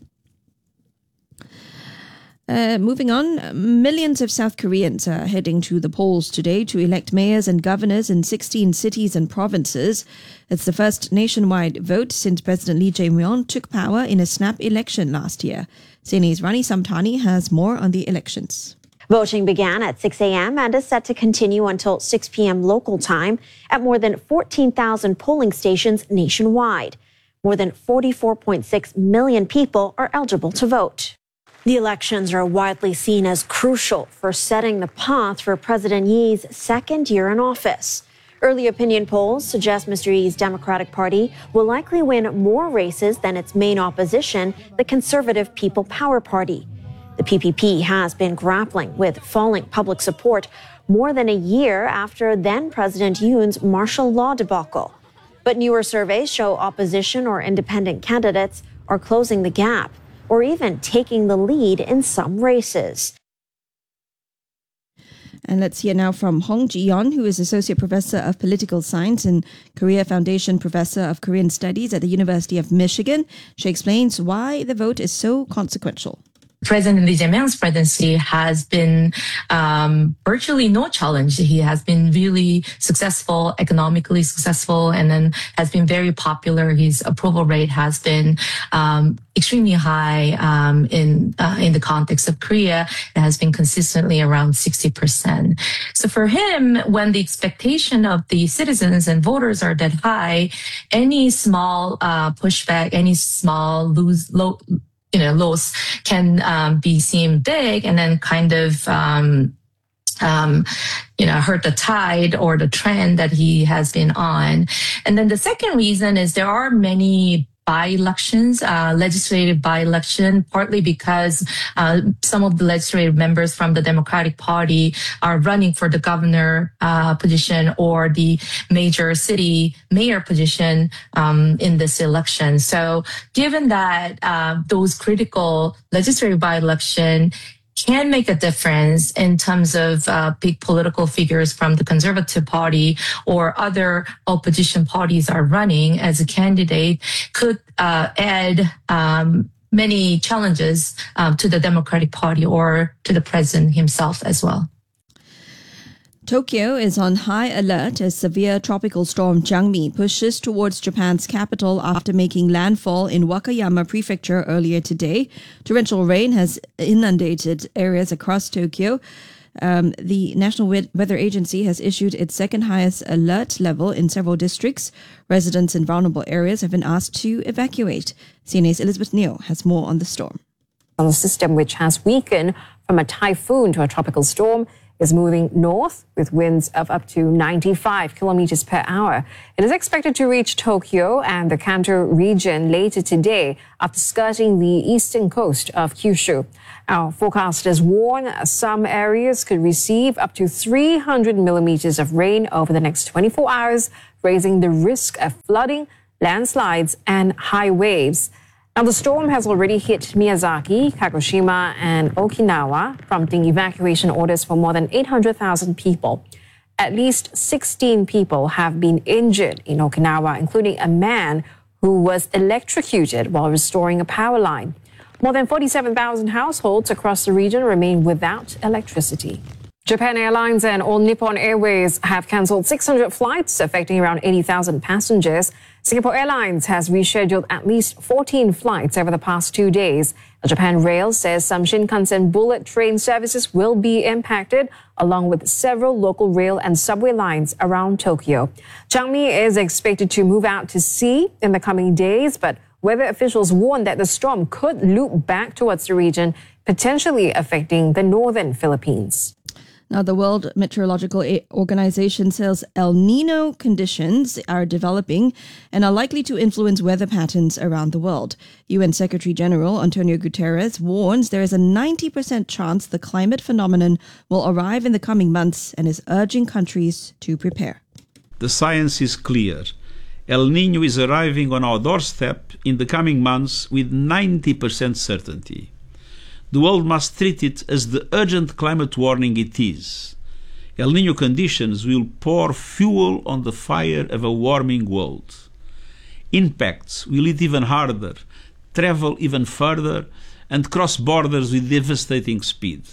[SPEAKER 1] Uh, moving on, millions of South Koreans are heading to the polls today to elect mayors and governors in sixteen cities and provinces. It's the first nationwide vote since President Lee Jae-myung took power in a snap election last year. C N A's Rani Samtani has more on the elections.
[SPEAKER 2] Voting began at six a.m. and is set to continue until six p.m. local time at more than fourteen thousand polling stations nationwide. More than forty-four point six million people are eligible to vote. The elections are widely seen as crucial for setting the path for President Yee's second year in office. Early opinion polls suggest Mister Yee's Democratic Party will likely win more races than its main opposition, the Conservative People Power Party. The P P P has been grappling with falling public support more than a year after then-President Yoon's martial law debacle. But newer surveys show opposition or independent candidates are closing the gap, or even taking the lead in some races.
[SPEAKER 1] And let's hear now from Hong Ji-yeon, who is Associate Professor of Political Science and Korea Foundation Professor of Korean Studies at the University of Michigan. She explains why the vote is so consequential.
[SPEAKER 15] President Lee Jae-myung's presidency has been um, virtually no challenge. He has been really successful, economically successful, and then has been very popular. His approval rate has been um, extremely high um, in uh, in the context of Korea. It has been consistently around sixty percent. So for him, when the expectation of the citizens and voters are that high, any small uh, pushback, any small lose, low, you know, loss can um, be seen big and then kind of, um, um, you know, hurt the tide or the trend that he has been on. And then the second reason is there are many by-elections, uh, legislative by-election, partly because uh, some of the legislative members from the Democratic Party are running for the governor uh, position or the major city mayor position um, in this election. So given that uh, those critical legislative by-election can make a difference in terms of uh, big political figures from the Conservative Party or other opposition parties are running as a candidate, could uh, add um, many challenges um, to the Democratic Party or to the president himself as well.
[SPEAKER 1] Tokyo is on high alert as severe tropical storm Changmi pushes towards Japan's capital after making landfall in Wakayama Prefecture earlier today. Torrential rain has inundated areas across Tokyo. Um, the National Weather Agency has issued its second highest alert level in several districts. Residents in vulnerable areas have been asked to evacuate. C N A's Elizabeth Neo has more on the storm.
[SPEAKER 16] On a system which has weakened from a typhoon to a tropical storm is moving north with winds of up to ninety-five kilometers per hour. It is expected to reach Tokyo and the Kanto region later today after skirting the eastern coast of Kyushu. Our forecasters warn some areas could receive up to three hundred millimeters of rain over the next twenty-four hours, raising the risk of flooding, landslides, and high waves. Now, the storm has already hit Miyazaki, Kagoshima, and Okinawa, prompting evacuation orders for more than eight hundred thousand people. At least sixteen people have been injured in Okinawa, including a man who was electrocuted while restoring a power line. More than forty-seven thousand households across the region remain without electricity. Japan Airlines and All Nippon Airways have cancelled six hundred flights, affecting around eighty thousand passengers. Singapore Airlines has rescheduled at least fourteen flights over the past two days. Japan Rail says some Shinkansen bullet train services will be impacted, along with several local rail and subway lines around Tokyo. Changmi is expected to move out to sea in the coming days, but weather officials warn that the storm could loop back towards the region, potentially affecting the northern Philippines.
[SPEAKER 1] Now, the World Meteorological Organization says El Nino conditions are developing and are likely to influence weather patterns around the world. U N Secretary General Antonio Guterres warns there is a ninety percent chance the climate phenomenon will arrive in the coming months and is urging countries to prepare.
[SPEAKER 17] The science is clear. El Nino is arriving on our doorstep in the coming months with ninety percent certainty. The world must treat it as the urgent climate warning it is. El Nino conditions will pour fuel on the fire of a warming world. Impacts will hit even harder, travel even further, and cross borders with devastating speed.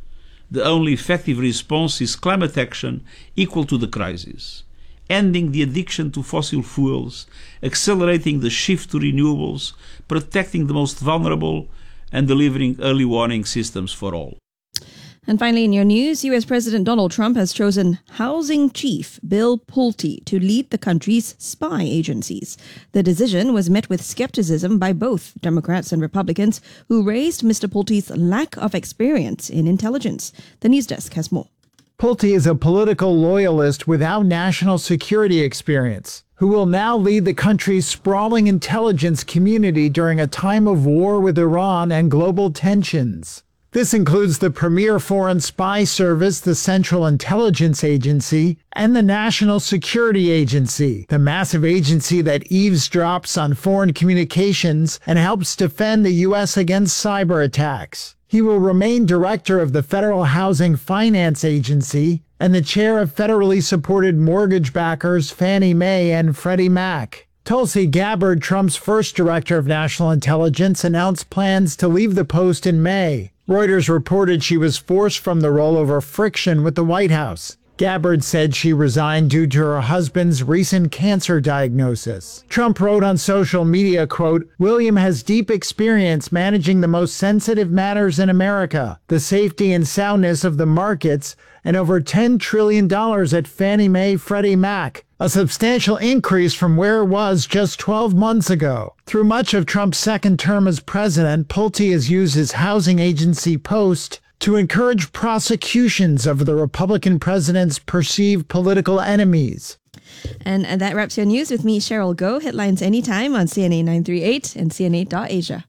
[SPEAKER 17] The only effective response is climate action equal to the crisis, ending the addiction to fossil fuels, accelerating the shift to renewables, protecting the most vulnerable, and delivering early warning systems for all.
[SPEAKER 1] And finally, in your news, U S President Donald Trump has chosen Housing Chief Bill Pulte to lead the country's spy agencies. The decision was met with skepticism by both Democrats and Republicans, who raised Mister Pulte's lack of experience in intelligence. The news desk has more.
[SPEAKER 18] Pulte is a political loyalist without national security experience, who will now lead the country's sprawling intelligence community during a time of war with Iran and global tensions. This includes the premier foreign spy service, the Central Intelligence Agency, and the National Security Agency, the massive agency that eavesdrops on foreign communications and helps defend the U S against cyber attacks. He will remain director of the Federal Housing Finance Agency and the chair of federally supported mortgage backers Fannie Mae and Freddie Mac. Tulsi Gabbard, Trump's first director of national intelligence, announced plans to leave the post in May. Reuters reported she was forced from the role over friction with the White House. Gabbard said she resigned due to her husband's recent cancer diagnosis. Trump wrote on social media, quote, "William has deep experience managing the most sensitive matters in America, the safety and soundness of the markets, and over ten trillion dollars at Fannie Mae Freddie Mac, a substantial increase from where it was just twelve months ago." Through much of Trump's second term as president, Pulte has used his housing agency post to encourage prosecutions of the Republican president's perceived political enemies.
[SPEAKER 1] And, and that wraps your news with me, Cheryl Goh. Headlines anytime on C N A nine thirty-eight and C N A dot Asia.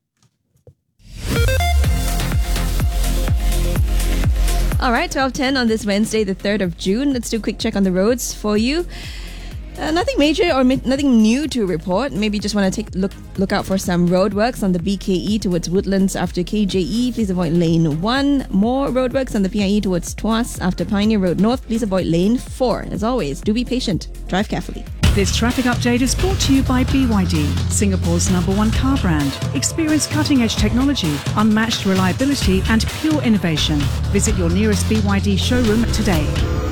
[SPEAKER 1] All right, twelve ten on this Wednesday, the third of June. Let's do a quick check on the roads for you. Uh, nothing major or mi- nothing new to report. Maybe just want to take look look out for some roadworks on the B K E towards Woodlands after K J E. Please avoid lane one. More roadworks on the P I E towards Tuas after Pioneer Road North. Please avoid lane four. As always, do be patient. Drive carefully.
[SPEAKER 6] This traffic update is brought to you by B Y D, Singapore's number one car brand. Experience cutting-edge technology, unmatched reliability and pure innovation. Visit your nearest B Y D showroom today.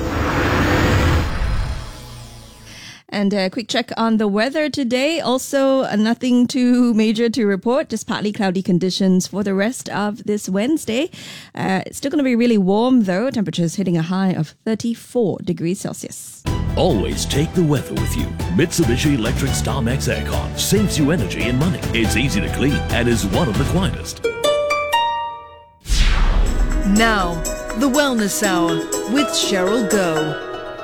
[SPEAKER 1] And a quick check on the weather today. Also, uh, nothing too major to report, just partly cloudy conditions for the rest of this Wednesday. Uh, it's still going to be really warm, though. Temperatures hitting a high of thirty-four degrees Celsius.
[SPEAKER 9] Always take the weather with you. Mitsubishi Electric StarMax Aircon saves you energy and money. It's easy to clean and is one of the quietest.
[SPEAKER 6] Now,
[SPEAKER 19] The Wellness Hour with Cheryl Goh.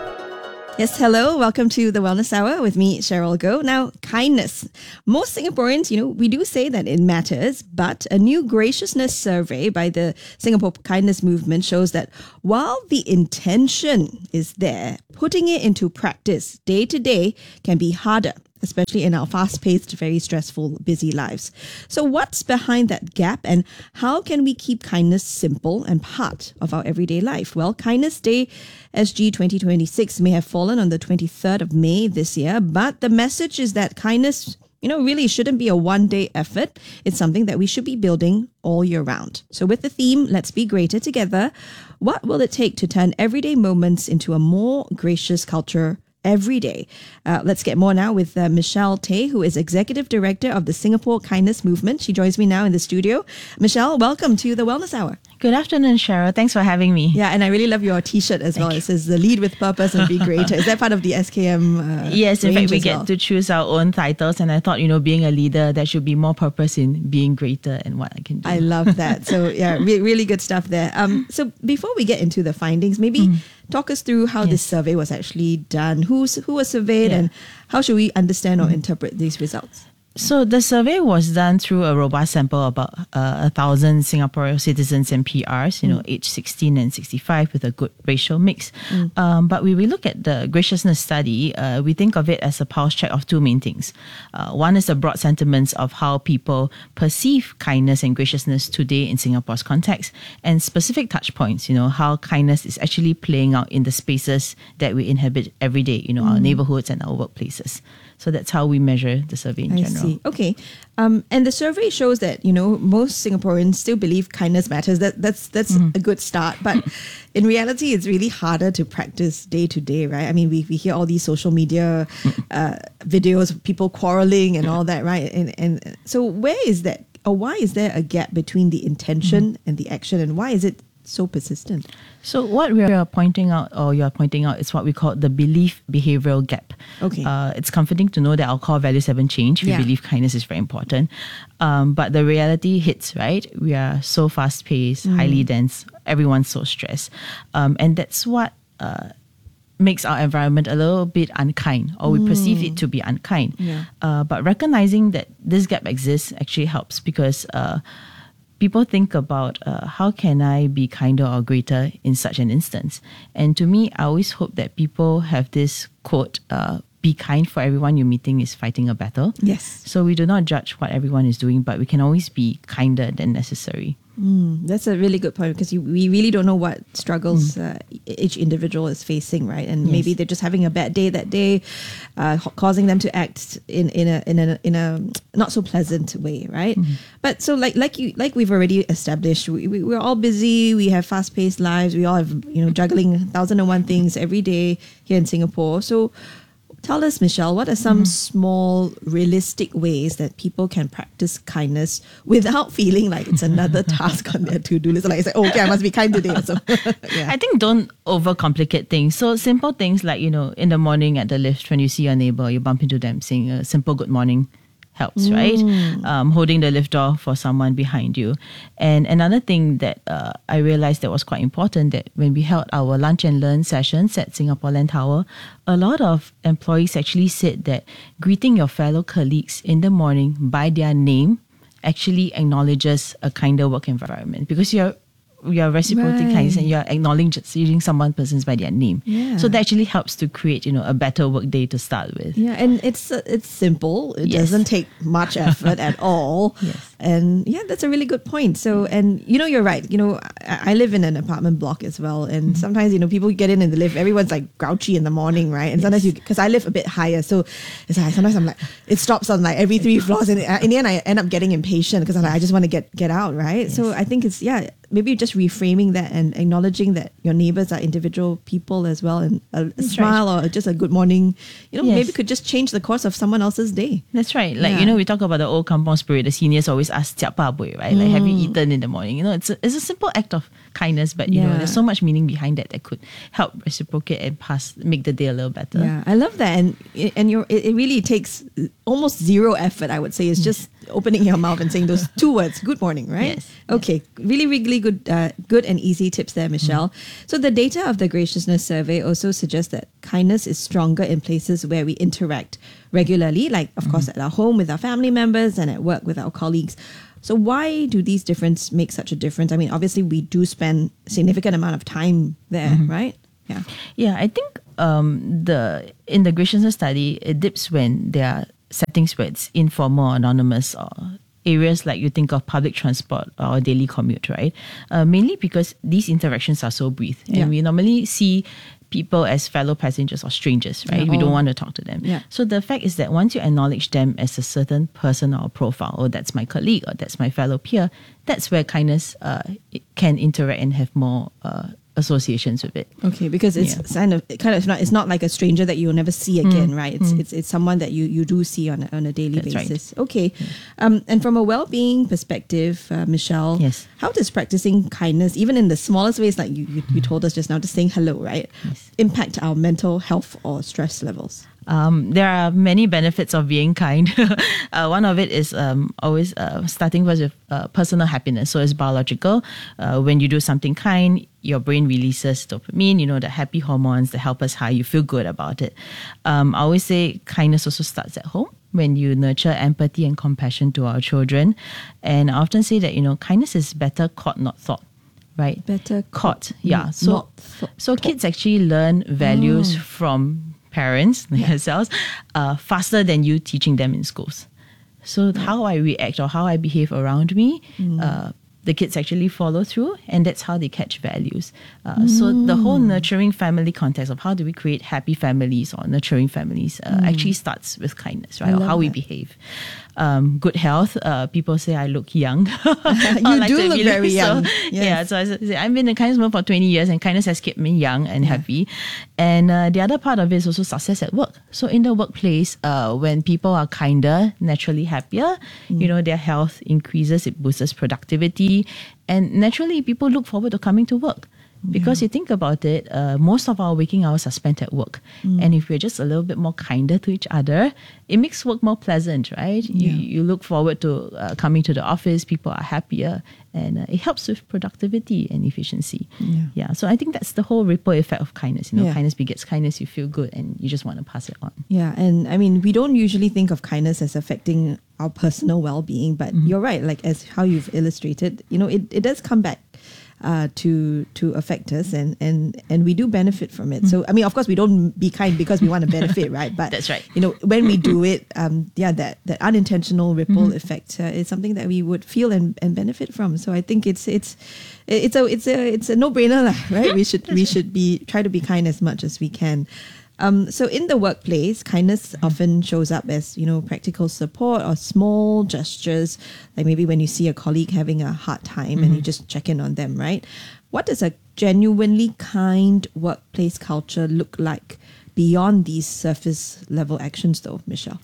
[SPEAKER 1] Yes, hello. Welcome to the Wellness Hour with me, Cheryl Goh. Now, kindness. Most Singaporeans, you know, we do say that it matters, but a new graciousness survey by the Singapore Kindness Movement shows that while the intention is there, putting it into practice day to day can be harder, especially in our fast-paced, very stressful, busy lives. So what's behind that gap, and how can we keep kindness simple and part of our everyday life? Well, Kindness Day S G twenty twenty-six may have fallen on the twenty-third of May this year, but the message is that kindness, you know, really shouldn't be a one-day effort. It's something that we should be building all year round. So with the theme, Let's Be Greater Together, what will it take to turn everyday moments into a more gracious culture every day? Uh, let's get more now with uh, Michelle Tay, who is Executive Director of the Singapore Kindness Movement. She joins me now in the studio. Michelle, welcome to the Wellness Hour.
[SPEAKER 20] Good afternoon, Cheryl. Thanks for having me.
[SPEAKER 1] Yeah, and I really love your t-shirt as well. It says the lead with purpose and be greater. Is that part of the S K M uh,
[SPEAKER 20] Yes, in fact, we
[SPEAKER 1] as
[SPEAKER 20] get
[SPEAKER 1] well?
[SPEAKER 20] to choose our own titles, and I thought, you know, being a leader, there should be more purpose in being greater and what I can do.
[SPEAKER 1] I love that. So yeah, re- really good stuff there. Um, so before we get into the findings, maybe mm. talk us through how yes. this survey was actually done. Who's who was surveyed, yeah. and how should we understand or mm. interpret these results?
[SPEAKER 20] So the survey was done through a robust sample of about uh, a thousand Singaporean citizens and P Rs, you mm. know, aged sixteen and sixty-five, with a good racial mix. Mm. Um, but when we look at the graciousness study, uh, we think of it as a pulse check of two main things. Uh, one is the broad sentiments of how people perceive kindness and graciousness today in Singapore's context, and specific touch points, you know, how kindness is actually playing out in the spaces that we inhabit every day, you know, mm. our neighborhoods and our workplaces. So that's how we measure the survey in
[SPEAKER 1] I
[SPEAKER 20] general.
[SPEAKER 1] See. Okay. Um, and the survey shows that, you know, most Singaporeans still believe kindness matters. That That's that's mm-hmm. a good start. But in reality, it's really harder to practice day to day, right? I mean, we, we hear all these social media uh, videos of people quarreling and all that, right? And, and so where is that, or why is there a gap between the intention mm-hmm. and the action? And why is it so persistent?
[SPEAKER 20] So what we are pointing out, or you are pointing out, is what we call the belief behavioral gap.
[SPEAKER 1] Okay.
[SPEAKER 20] Uh, it's comforting to know that our core values haven't changed. We
[SPEAKER 1] yeah.
[SPEAKER 20] believe kindness is very important. Um, but the reality hits, right? We are so fast paced, mm. highly dense. Everyone's so stressed. Um, and that's what uh, makes our environment a little bit unkind, or we mm. perceive it to be unkind.
[SPEAKER 1] Yeah.
[SPEAKER 20] Uh, but recognizing that this gap exists actually helps, because uh, people think about uh, how can I be kinder or greater in such an instance. And to me, I always hope that people have this quote, uh, be kind, for everyone you're meeting is fighting a battle.
[SPEAKER 1] Yes.
[SPEAKER 20] So we do not judge what everyone is doing, but we can always be kinder than necessary.
[SPEAKER 1] Mm, that's a really good point, because you, we really don't know what struggles mm. uh, each individual is facing, right? And yes. maybe they're just having a bad day that day, uh, causing them to act in, in a in a in a not so pleasant way, right? Mm. But so like like you like we've already established, we, we we're all busy. We have fast paced lives. We all have, you know, juggling thousand and one things every day here in Singapore. So tell us, Michelle, what are some mm. small, realistic ways that people can practice kindness without feeling like it's another task on their to-do list? Like, it's like, oh, okay, I must be kind today. So, yeah.
[SPEAKER 20] I think don't overcomplicate things. So simple things like, you know, in the morning at the lift, when you see your neighbor, you bump into them, saying a simple good morning helps, mm. right? Um, holding the lift door for someone behind you. And another thing that uh, I realized that was quite important, that when we held our lunch and learn sessions at Singapore Land Tower, a lot of employees actually said that greeting your fellow colleagues in the morning by their name actually acknowledges a kinder work environment, because you're you're reciprocating
[SPEAKER 1] Right.
[SPEAKER 20] kindness and you're acknowledging someone person's by their name.
[SPEAKER 1] Yeah.
[SPEAKER 20] So that actually helps to create, you know, a better work day to start with.
[SPEAKER 1] Yeah, and it's uh, it's simple. It
[SPEAKER 20] Yes.
[SPEAKER 1] doesn't take much effort at all.
[SPEAKER 20] Yes.
[SPEAKER 1] And yeah, that's a really good point. So, and you know, you're right. You know, I, I live in an apartment block as well. And mm-hmm. sometimes, you know, people get in in the lift, everyone's like grouchy in the morning, right? And yes. sometimes you, because I live a bit higher. So it's like, sometimes I'm like, it stops on like every three floors. And in the end, I end up getting impatient because I'm like, I just want to get, get out, right? Yes. So I think it's, yeah, maybe just reframing that and acknowledging that your neighbors are individual people as well, and a, a smile right. or just a good morning, you know, yes. maybe could just change the course of someone else's day.
[SPEAKER 20] That's right. Like,
[SPEAKER 1] yeah.
[SPEAKER 20] you know, we talk about the old kampung spirit. The seniors always ask, "Siap pa boy," right? Like,
[SPEAKER 1] Mm.
[SPEAKER 20] have you eaten in the morning? You know, it's a, it's a simple act of kindness, but you
[SPEAKER 1] Yeah.
[SPEAKER 20] know, there's so much meaning behind that that could help reciprocate and pass, make the day a little better.
[SPEAKER 1] Yeah, I love that, and and you're, it, it really takes almost zero effort. I would say it's just opening your mouth and saying those two words, good morning, right?
[SPEAKER 20] Yes.
[SPEAKER 1] Okay, really, really good, uh, good and easy tips there, Michelle. Mm. So the data of the Graciousness Survey also suggests that kindness is stronger in places where we interact regularly, like, of mm. course, at our home with our family members and at work with our colleagues. So why do these differences make such a difference? I mean, obviously, we do spend a significant amount of time there, mm-hmm. right? Yeah.
[SPEAKER 20] Yeah, I think um, the in the graciousness study, it dips when there are settings where it's informal, anonymous, or areas like you think of public transport or daily commute, right? Uh, mainly because these interactions are so brief. And
[SPEAKER 1] Yeah.
[SPEAKER 20] we normally see people as fellow passengers or strangers, right?
[SPEAKER 1] Yeah.
[SPEAKER 20] We don't
[SPEAKER 1] Oh.
[SPEAKER 20] want to talk to them.
[SPEAKER 1] Yeah.
[SPEAKER 20] So the fact is that once you acknowledge them as a certain person or profile, oh, that's my colleague or that's my fellow peer, that's where kindness uh, it can interact and have more uh, associations with it.
[SPEAKER 1] Okay, because it's
[SPEAKER 20] Yeah.
[SPEAKER 1] kind of kind of not it's not like a stranger that you'll never see again,
[SPEAKER 20] Mm,
[SPEAKER 1] right? It's
[SPEAKER 20] mm.
[SPEAKER 1] it's it's someone that you, you do see on a, on a daily
[SPEAKER 20] That's right.
[SPEAKER 1] basis. Okay, um, and from a well-being perspective, uh, Michelle,
[SPEAKER 20] Yes.
[SPEAKER 1] how does practicing kindness, even in the smallest ways, like you you, you told us just now, just saying hello, right, impact our mental health or stress levels?
[SPEAKER 20] Um, there are many benefits of being kind. uh, one of it is um, always uh, starting first with uh, personal happiness. So it's biological. Uh, when you do something kind, your brain releases dopamine, you know, the happy hormones that help us high. You feel good about it. Um, I always say kindness also starts at home when you nurture empathy and compassion to our children. And I often say that, you know, kindness is better caught, not thought. Right?
[SPEAKER 1] Better
[SPEAKER 20] caught. Yeah.
[SPEAKER 1] not
[SPEAKER 20] So,
[SPEAKER 1] thought.
[SPEAKER 20] so kids actually learn values
[SPEAKER 1] Oh.
[SPEAKER 20] from parents themselves uh, faster than you teaching them in schools. So how I react or how I behave around me,
[SPEAKER 1] Mm.
[SPEAKER 20] uh, the kids actually follow through, and that's how they catch values. Uh, So the whole nurturing family context of how do we create happy families or nurturing families uh,
[SPEAKER 1] Mm.
[SPEAKER 20] actually starts with kindness,
[SPEAKER 1] I
[SPEAKER 20] right? Or
[SPEAKER 1] love
[SPEAKER 20] how we
[SPEAKER 1] that.
[SPEAKER 20] behave. Um, good health. Uh, people say I look young.
[SPEAKER 1] You
[SPEAKER 20] Or
[SPEAKER 1] do
[SPEAKER 20] to
[SPEAKER 1] look
[SPEAKER 20] be
[SPEAKER 1] very
[SPEAKER 20] so-
[SPEAKER 1] young. Yes.
[SPEAKER 20] Yeah. So I say I've been in kindness mode for twenty years, and kindness has kept me young and happy. And uh, the other part of it is also success at work. So in the workplace, uh, when people are kinder, naturally happier, you know, their health increases, it boosts productivity, and naturally people look forward to coming to work. Because you think about it, uh, most of our waking hours are spent at work.
[SPEAKER 1] Mm.
[SPEAKER 20] And if we're just a little bit more kinder to each other, it makes work more pleasant, right? You,
[SPEAKER 1] Yeah.
[SPEAKER 20] you look forward to uh, coming to the office, people are happier, and uh, it helps with productivity and efficiency.
[SPEAKER 1] Yeah.
[SPEAKER 20] Yeah, so I think that's the whole ripple effect of kindness. You know,
[SPEAKER 1] Yeah.
[SPEAKER 20] kindness begets kindness, you feel good, and you just want to pass it on.
[SPEAKER 1] Yeah, and I mean, we don't usually think of kindness as affecting our personal well-being, but
[SPEAKER 20] Mm-hmm.
[SPEAKER 1] you're right. Like as how you've illustrated, you know, it, it does come back uh, to to affect us, and and and we do benefit from it. So I mean, of course, we don't be kind because we want to benefit, right? But
[SPEAKER 20] That's right.
[SPEAKER 1] You know, when we do it, um, yeah, that that unintentional ripple
[SPEAKER 20] Mhm.
[SPEAKER 1] effect uh, is something that we would feel and, and benefit from. So I think it's it's it's a it's a it's a no-brainer, lah, right? We should we should be try to be kind as much as we can. Um, so in the workplace, kindness often shows up as, you know, practical support or small gestures, like maybe when you see a colleague having a hard time and you
[SPEAKER 20] Mhm.
[SPEAKER 1] just check in on them, right? What does a genuinely kind workplace culture look like beyond these surface level actions though, Michelle?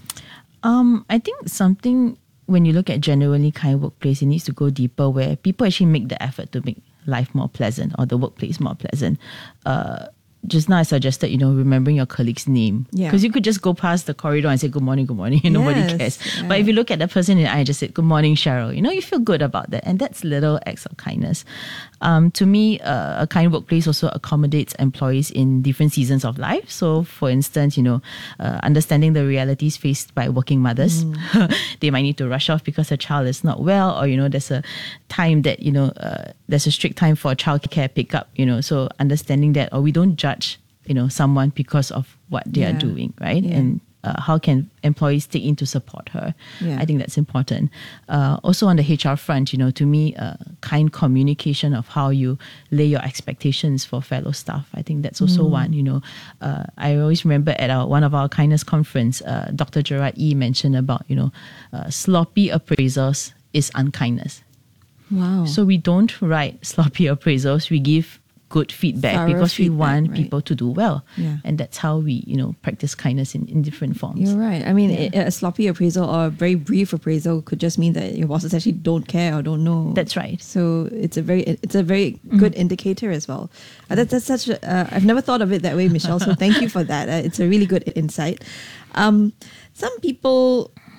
[SPEAKER 20] Um, I think something when you look at genuinely kind workplace, it needs to go deeper where people actually make the effort to make life more pleasant or the workplace more pleasant. Uh, just now I suggested, you know, remembering your colleague's name.
[SPEAKER 1] Yeah.
[SPEAKER 20] Because you could just go past the corridor and say, good morning, good morning, and nobody
[SPEAKER 1] Yes,
[SPEAKER 20] cares.
[SPEAKER 1] right.
[SPEAKER 20] But if you look at the person in the eye and just say, good morning, Cheryl, you know, you feel good about that. And that's little acts of kindness. Um, to me, uh, a kind workplace also accommodates employees in different seasons of life. So, for instance, you know, uh, understanding the realities faced by working mothers. They might need to rush off because a child is not well, or, you know, there's a time that, you know, uh, there's a strict time for childcare pickup, you know, so understanding that, or we don't judge, you know, someone because of what they are
[SPEAKER 1] Yeah.
[SPEAKER 20] doing, right?
[SPEAKER 1] Yeah.
[SPEAKER 20] And uh, how can employees take in to support her?
[SPEAKER 1] Yeah.
[SPEAKER 20] I think that's important. Uh, also on the H R front, you know, to me, uh, kind communication of how you lay your expectations for fellow staff. I think that's also
[SPEAKER 1] Mm.
[SPEAKER 20] one, you know. Uh, I always remember at our, one of our kindness conference, uh, Doctor Gerard E mentioned about, you know, uh, sloppy appraisals is unkindness.
[SPEAKER 1] Wow.
[SPEAKER 20] So we don't write sloppy appraisals. We give good feedback
[SPEAKER 1] Thorough
[SPEAKER 20] because we
[SPEAKER 1] feedback,
[SPEAKER 20] want
[SPEAKER 1] right.
[SPEAKER 20] people to do well.
[SPEAKER 1] Yeah.
[SPEAKER 20] And that's how we, you know, practice kindness in, in different forms.
[SPEAKER 1] You're right. I mean,
[SPEAKER 20] Yeah.
[SPEAKER 1] a, a sloppy appraisal or a very brief appraisal could just mean that your bosses actually don't care or don't know.
[SPEAKER 20] That's right.
[SPEAKER 1] So it's a very it's a very good indicator as well. Uh, that, that's such. A, uh, I've never thought of it that way, Michelle. So thank you for that. Uh, it's a really good insight. Um, some people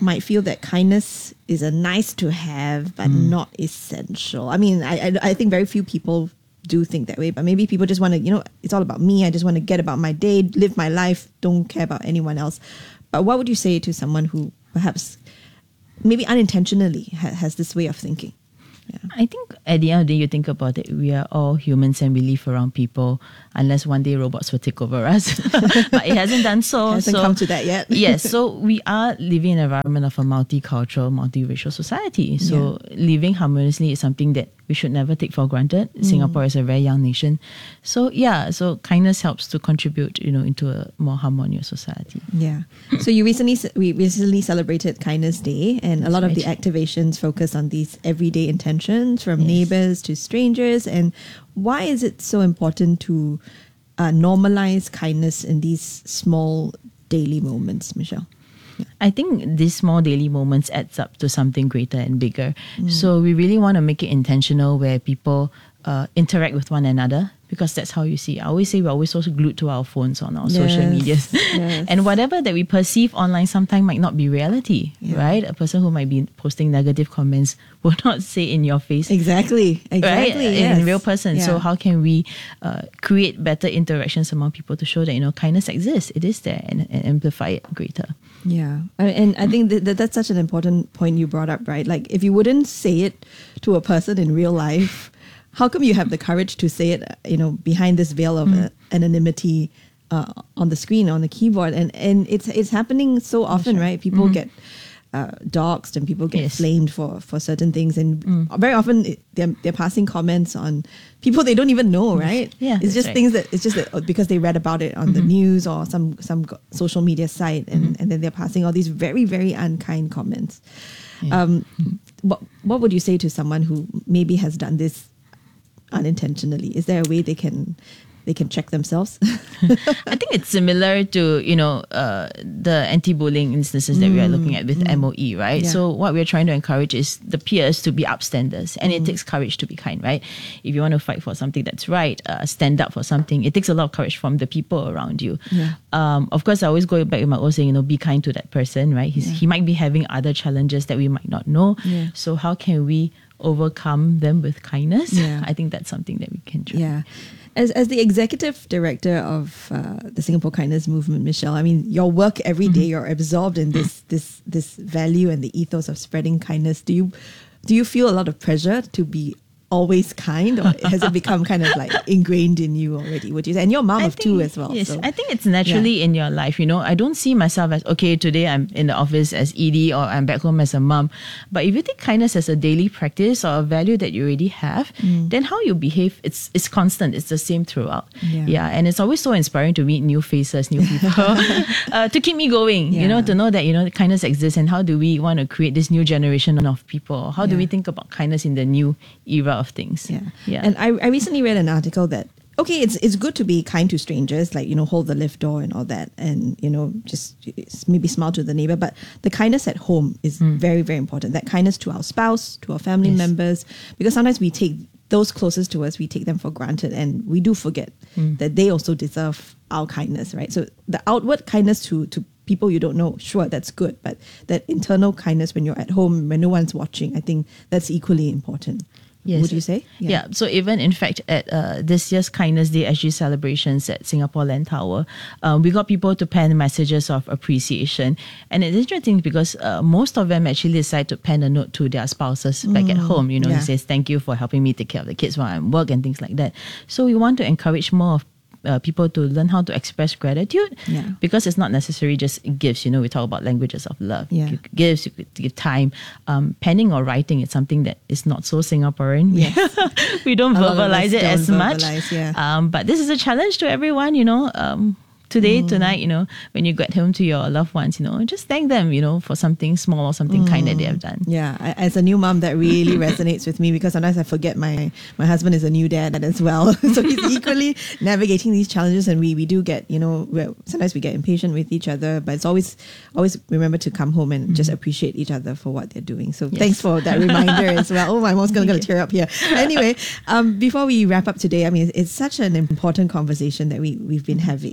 [SPEAKER 1] might feel that kindness is a nice to have, but mm. not essential. I mean, I, I I think very few people do think that way, but maybe people just want to, you know, it's all about me. I just want to get about my day, live my life, don't care about anyone else. But what would you say to someone who perhaps maybe unintentionally ha- has this way of thinking?
[SPEAKER 20] Yeah. I think at the end of the day, you think about it, we are all humans and we live around people unless one day robots will take over us. But it hasn't done so.
[SPEAKER 1] It hasn't
[SPEAKER 20] so,
[SPEAKER 1] come to that yet.
[SPEAKER 20] Yes, so we are living in an environment of a multicultural, multiracial society. So yeah. living harmoniously is something that we should never take for granted. Mm. Singapore is a very young nation. So yeah, so kindness helps to contribute, you know, into a more harmonious society.
[SPEAKER 1] Yeah. So you recently, we recently celebrated Kindness Day, and That's a lot right. of the activations focus on these everyday intentions from yes. neighbors to strangers. And why is it so important to uh, normalize kindness in these small daily moments, Michelle?
[SPEAKER 20] I think these small daily moments adds up to something greater and bigger. Mm. So we really want to make it intentional where people uh, interact with one another, because that's how you see. I always say we're always so glued to our phones on our yes. social medias. Yes. And whatever that we perceive online sometimes might not be reality, yeah. right? A person who might be posting negative comments will not say in your face.
[SPEAKER 1] Exactly. Exactly.
[SPEAKER 20] Right?
[SPEAKER 1] Yes.
[SPEAKER 20] In real person. Yeah. So how can we uh, create better interactions among people to show that, you know, kindness exists, it is there, and, and amplify it greater.
[SPEAKER 1] Yeah. And I think that that's such an important point you brought up, right? Like, if you wouldn't say it to a person in real life, how come you have the courage to say it, you know, behind this veil of mm. uh, anonymity uh, on the screen, on the keyboard? And and it's it's happening so often, right? right? People mm-hmm. get uh, doxxed and people get yes. flamed for, for certain things. And mm. very often it, they're, they're passing comments on people they don't even know, right?
[SPEAKER 20] Yeah,
[SPEAKER 1] it's just
[SPEAKER 20] right.
[SPEAKER 1] things that, it's just that because they read about it on mm-hmm. the news or some, some social media site, and, mm-hmm. and then they're passing all these very, very unkind comments. Yeah. Um, mm-hmm. what, what would you say to someone who maybe has done this unintentionally? Is there a way they can they can check themselves?
[SPEAKER 20] I think it's similar to, you know, uh, the anti-bullying instances that mm, we are looking at with mm. M O E, right? Yeah. So what we're trying to encourage is the peers to be upstanders, and mm. it takes courage to be kind, right? If you want to fight for something that's right, uh, stand up for something, it takes a lot of courage from the people around you.
[SPEAKER 1] Yeah.
[SPEAKER 20] Um, of course, I always go back with my old saying, you know, be kind to that person, right? He's, yeah. He might be having other challenges that we might not know.
[SPEAKER 1] Yeah.
[SPEAKER 20] So how can we overcome them with kindness?
[SPEAKER 1] Yeah.
[SPEAKER 20] I think that's something that we can try.
[SPEAKER 1] Yeah. As as the executive director of uh, the Singapore Kindness Movement, Michelle, I mean, your work every day, mm-hmm. you're absorbed in this this this value and the ethos of spreading kindness. Do you do you feel a lot of pressure to be always kind, or has it become kind of like ingrained in you already, would you say? And you're a mom
[SPEAKER 20] I
[SPEAKER 1] of
[SPEAKER 20] think,
[SPEAKER 1] two as well.
[SPEAKER 20] Yes,
[SPEAKER 1] so.
[SPEAKER 20] I think it's naturally yeah. in your life, you know. I don't see myself as, okay, today I'm in the office as E D or I'm back home as a mom. But if you take kindness as a daily practice or a value that you already have, mm. then how you behave, it's it's constant. It's the same throughout.
[SPEAKER 1] Yeah,
[SPEAKER 20] yeah and it's always so inspiring to meet new faces, new people, uh, to keep me going, yeah. you know, to know that, you know, kindness exists, and how do we want to create this new generation of people? How do
[SPEAKER 1] yeah.
[SPEAKER 20] we think about kindness in the new era of things?
[SPEAKER 1] Yeah.
[SPEAKER 20] Yeah.
[SPEAKER 1] And I, I recently read an article that, okay, it's it's good to be kind to strangers, like, you know, hold the lift door and all that, and, you know, just maybe smile to the neighbor. But the kindness at home is mm. very, very important. That kindness to our spouse, to our family yes. members, because sometimes we take those closest to us, we take them for granted, and we do forget mm. that they also deserve our kindness, right? So the outward kindness to, to people you don't know, sure, that's good. But that internal kindness when you're at home, when no one's watching, I think that's equally important.
[SPEAKER 20] Yes.
[SPEAKER 1] Would you say?
[SPEAKER 20] Yeah. yeah. So even in fact at uh, this year's Kindness Day S G celebrations at Singapore Land Tower, uh, we got people to pen messages of appreciation. And it's interesting because uh, most of them actually decide to pen a note to their spouses mm. back at home. You know, yeah. he says, thank you for helping me take care of the kids while I'm at work and things like that. So we want to encourage more of Uh, people to learn how to express gratitude,
[SPEAKER 1] yeah.
[SPEAKER 20] because it's not necessarily just gifts. You know, we talk about languages of love.
[SPEAKER 1] Yeah.
[SPEAKER 20] You give gifts, you could give time. Um, penning or writing is something that is not so Singaporean.
[SPEAKER 1] Yes.
[SPEAKER 20] We don't
[SPEAKER 1] a
[SPEAKER 20] verbalize it
[SPEAKER 1] don't
[SPEAKER 20] as much.
[SPEAKER 1] Yeah.
[SPEAKER 20] Um, but this is a challenge to everyone. You know. Um, Today, mm. tonight, you know, when you get home to your loved ones, you know, just thank them, you know, for something small or something mm. kind that they have done.
[SPEAKER 1] Yeah, I, as a new mom, that really resonates with me, because sometimes I forget my my husband is a new dad as well. So he's equally navigating these challenges, and we we do get, you know, sometimes we get impatient with each other, but it's always always remember to come home and mm. just appreciate each other for what they're doing. So yes. thanks for that reminder as well. Oh, I'm almost going to tear up here. Anyway, um, before we wrap up today, I mean, it's such an important conversation that we we've been having. Um,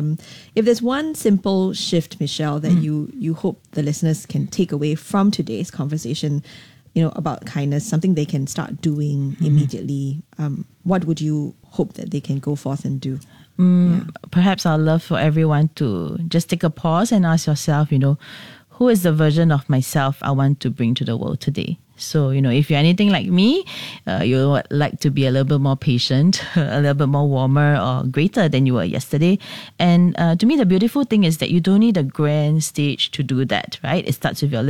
[SPEAKER 1] Um, if there's one simple shift, Michelle, that
[SPEAKER 20] Mm.
[SPEAKER 1] you you hope the listeners can take away from today's conversation, you know, about kindness, something they can start doing
[SPEAKER 20] Mhm.
[SPEAKER 1] immediately, um, what would you hope that they can go forth and do?
[SPEAKER 20] Mm, Perhaps I'd love for everyone to just take a pause and ask yourself, you know, who is the version of myself I want to bring to the world today? So, you know, if you're anything like me, uh, you would like to be a little bit more patient, a little bit more warmer or greater than you were yesterday. And uh, to me, the beautiful thing is that you don't need a grand stage to do that, right? It starts with your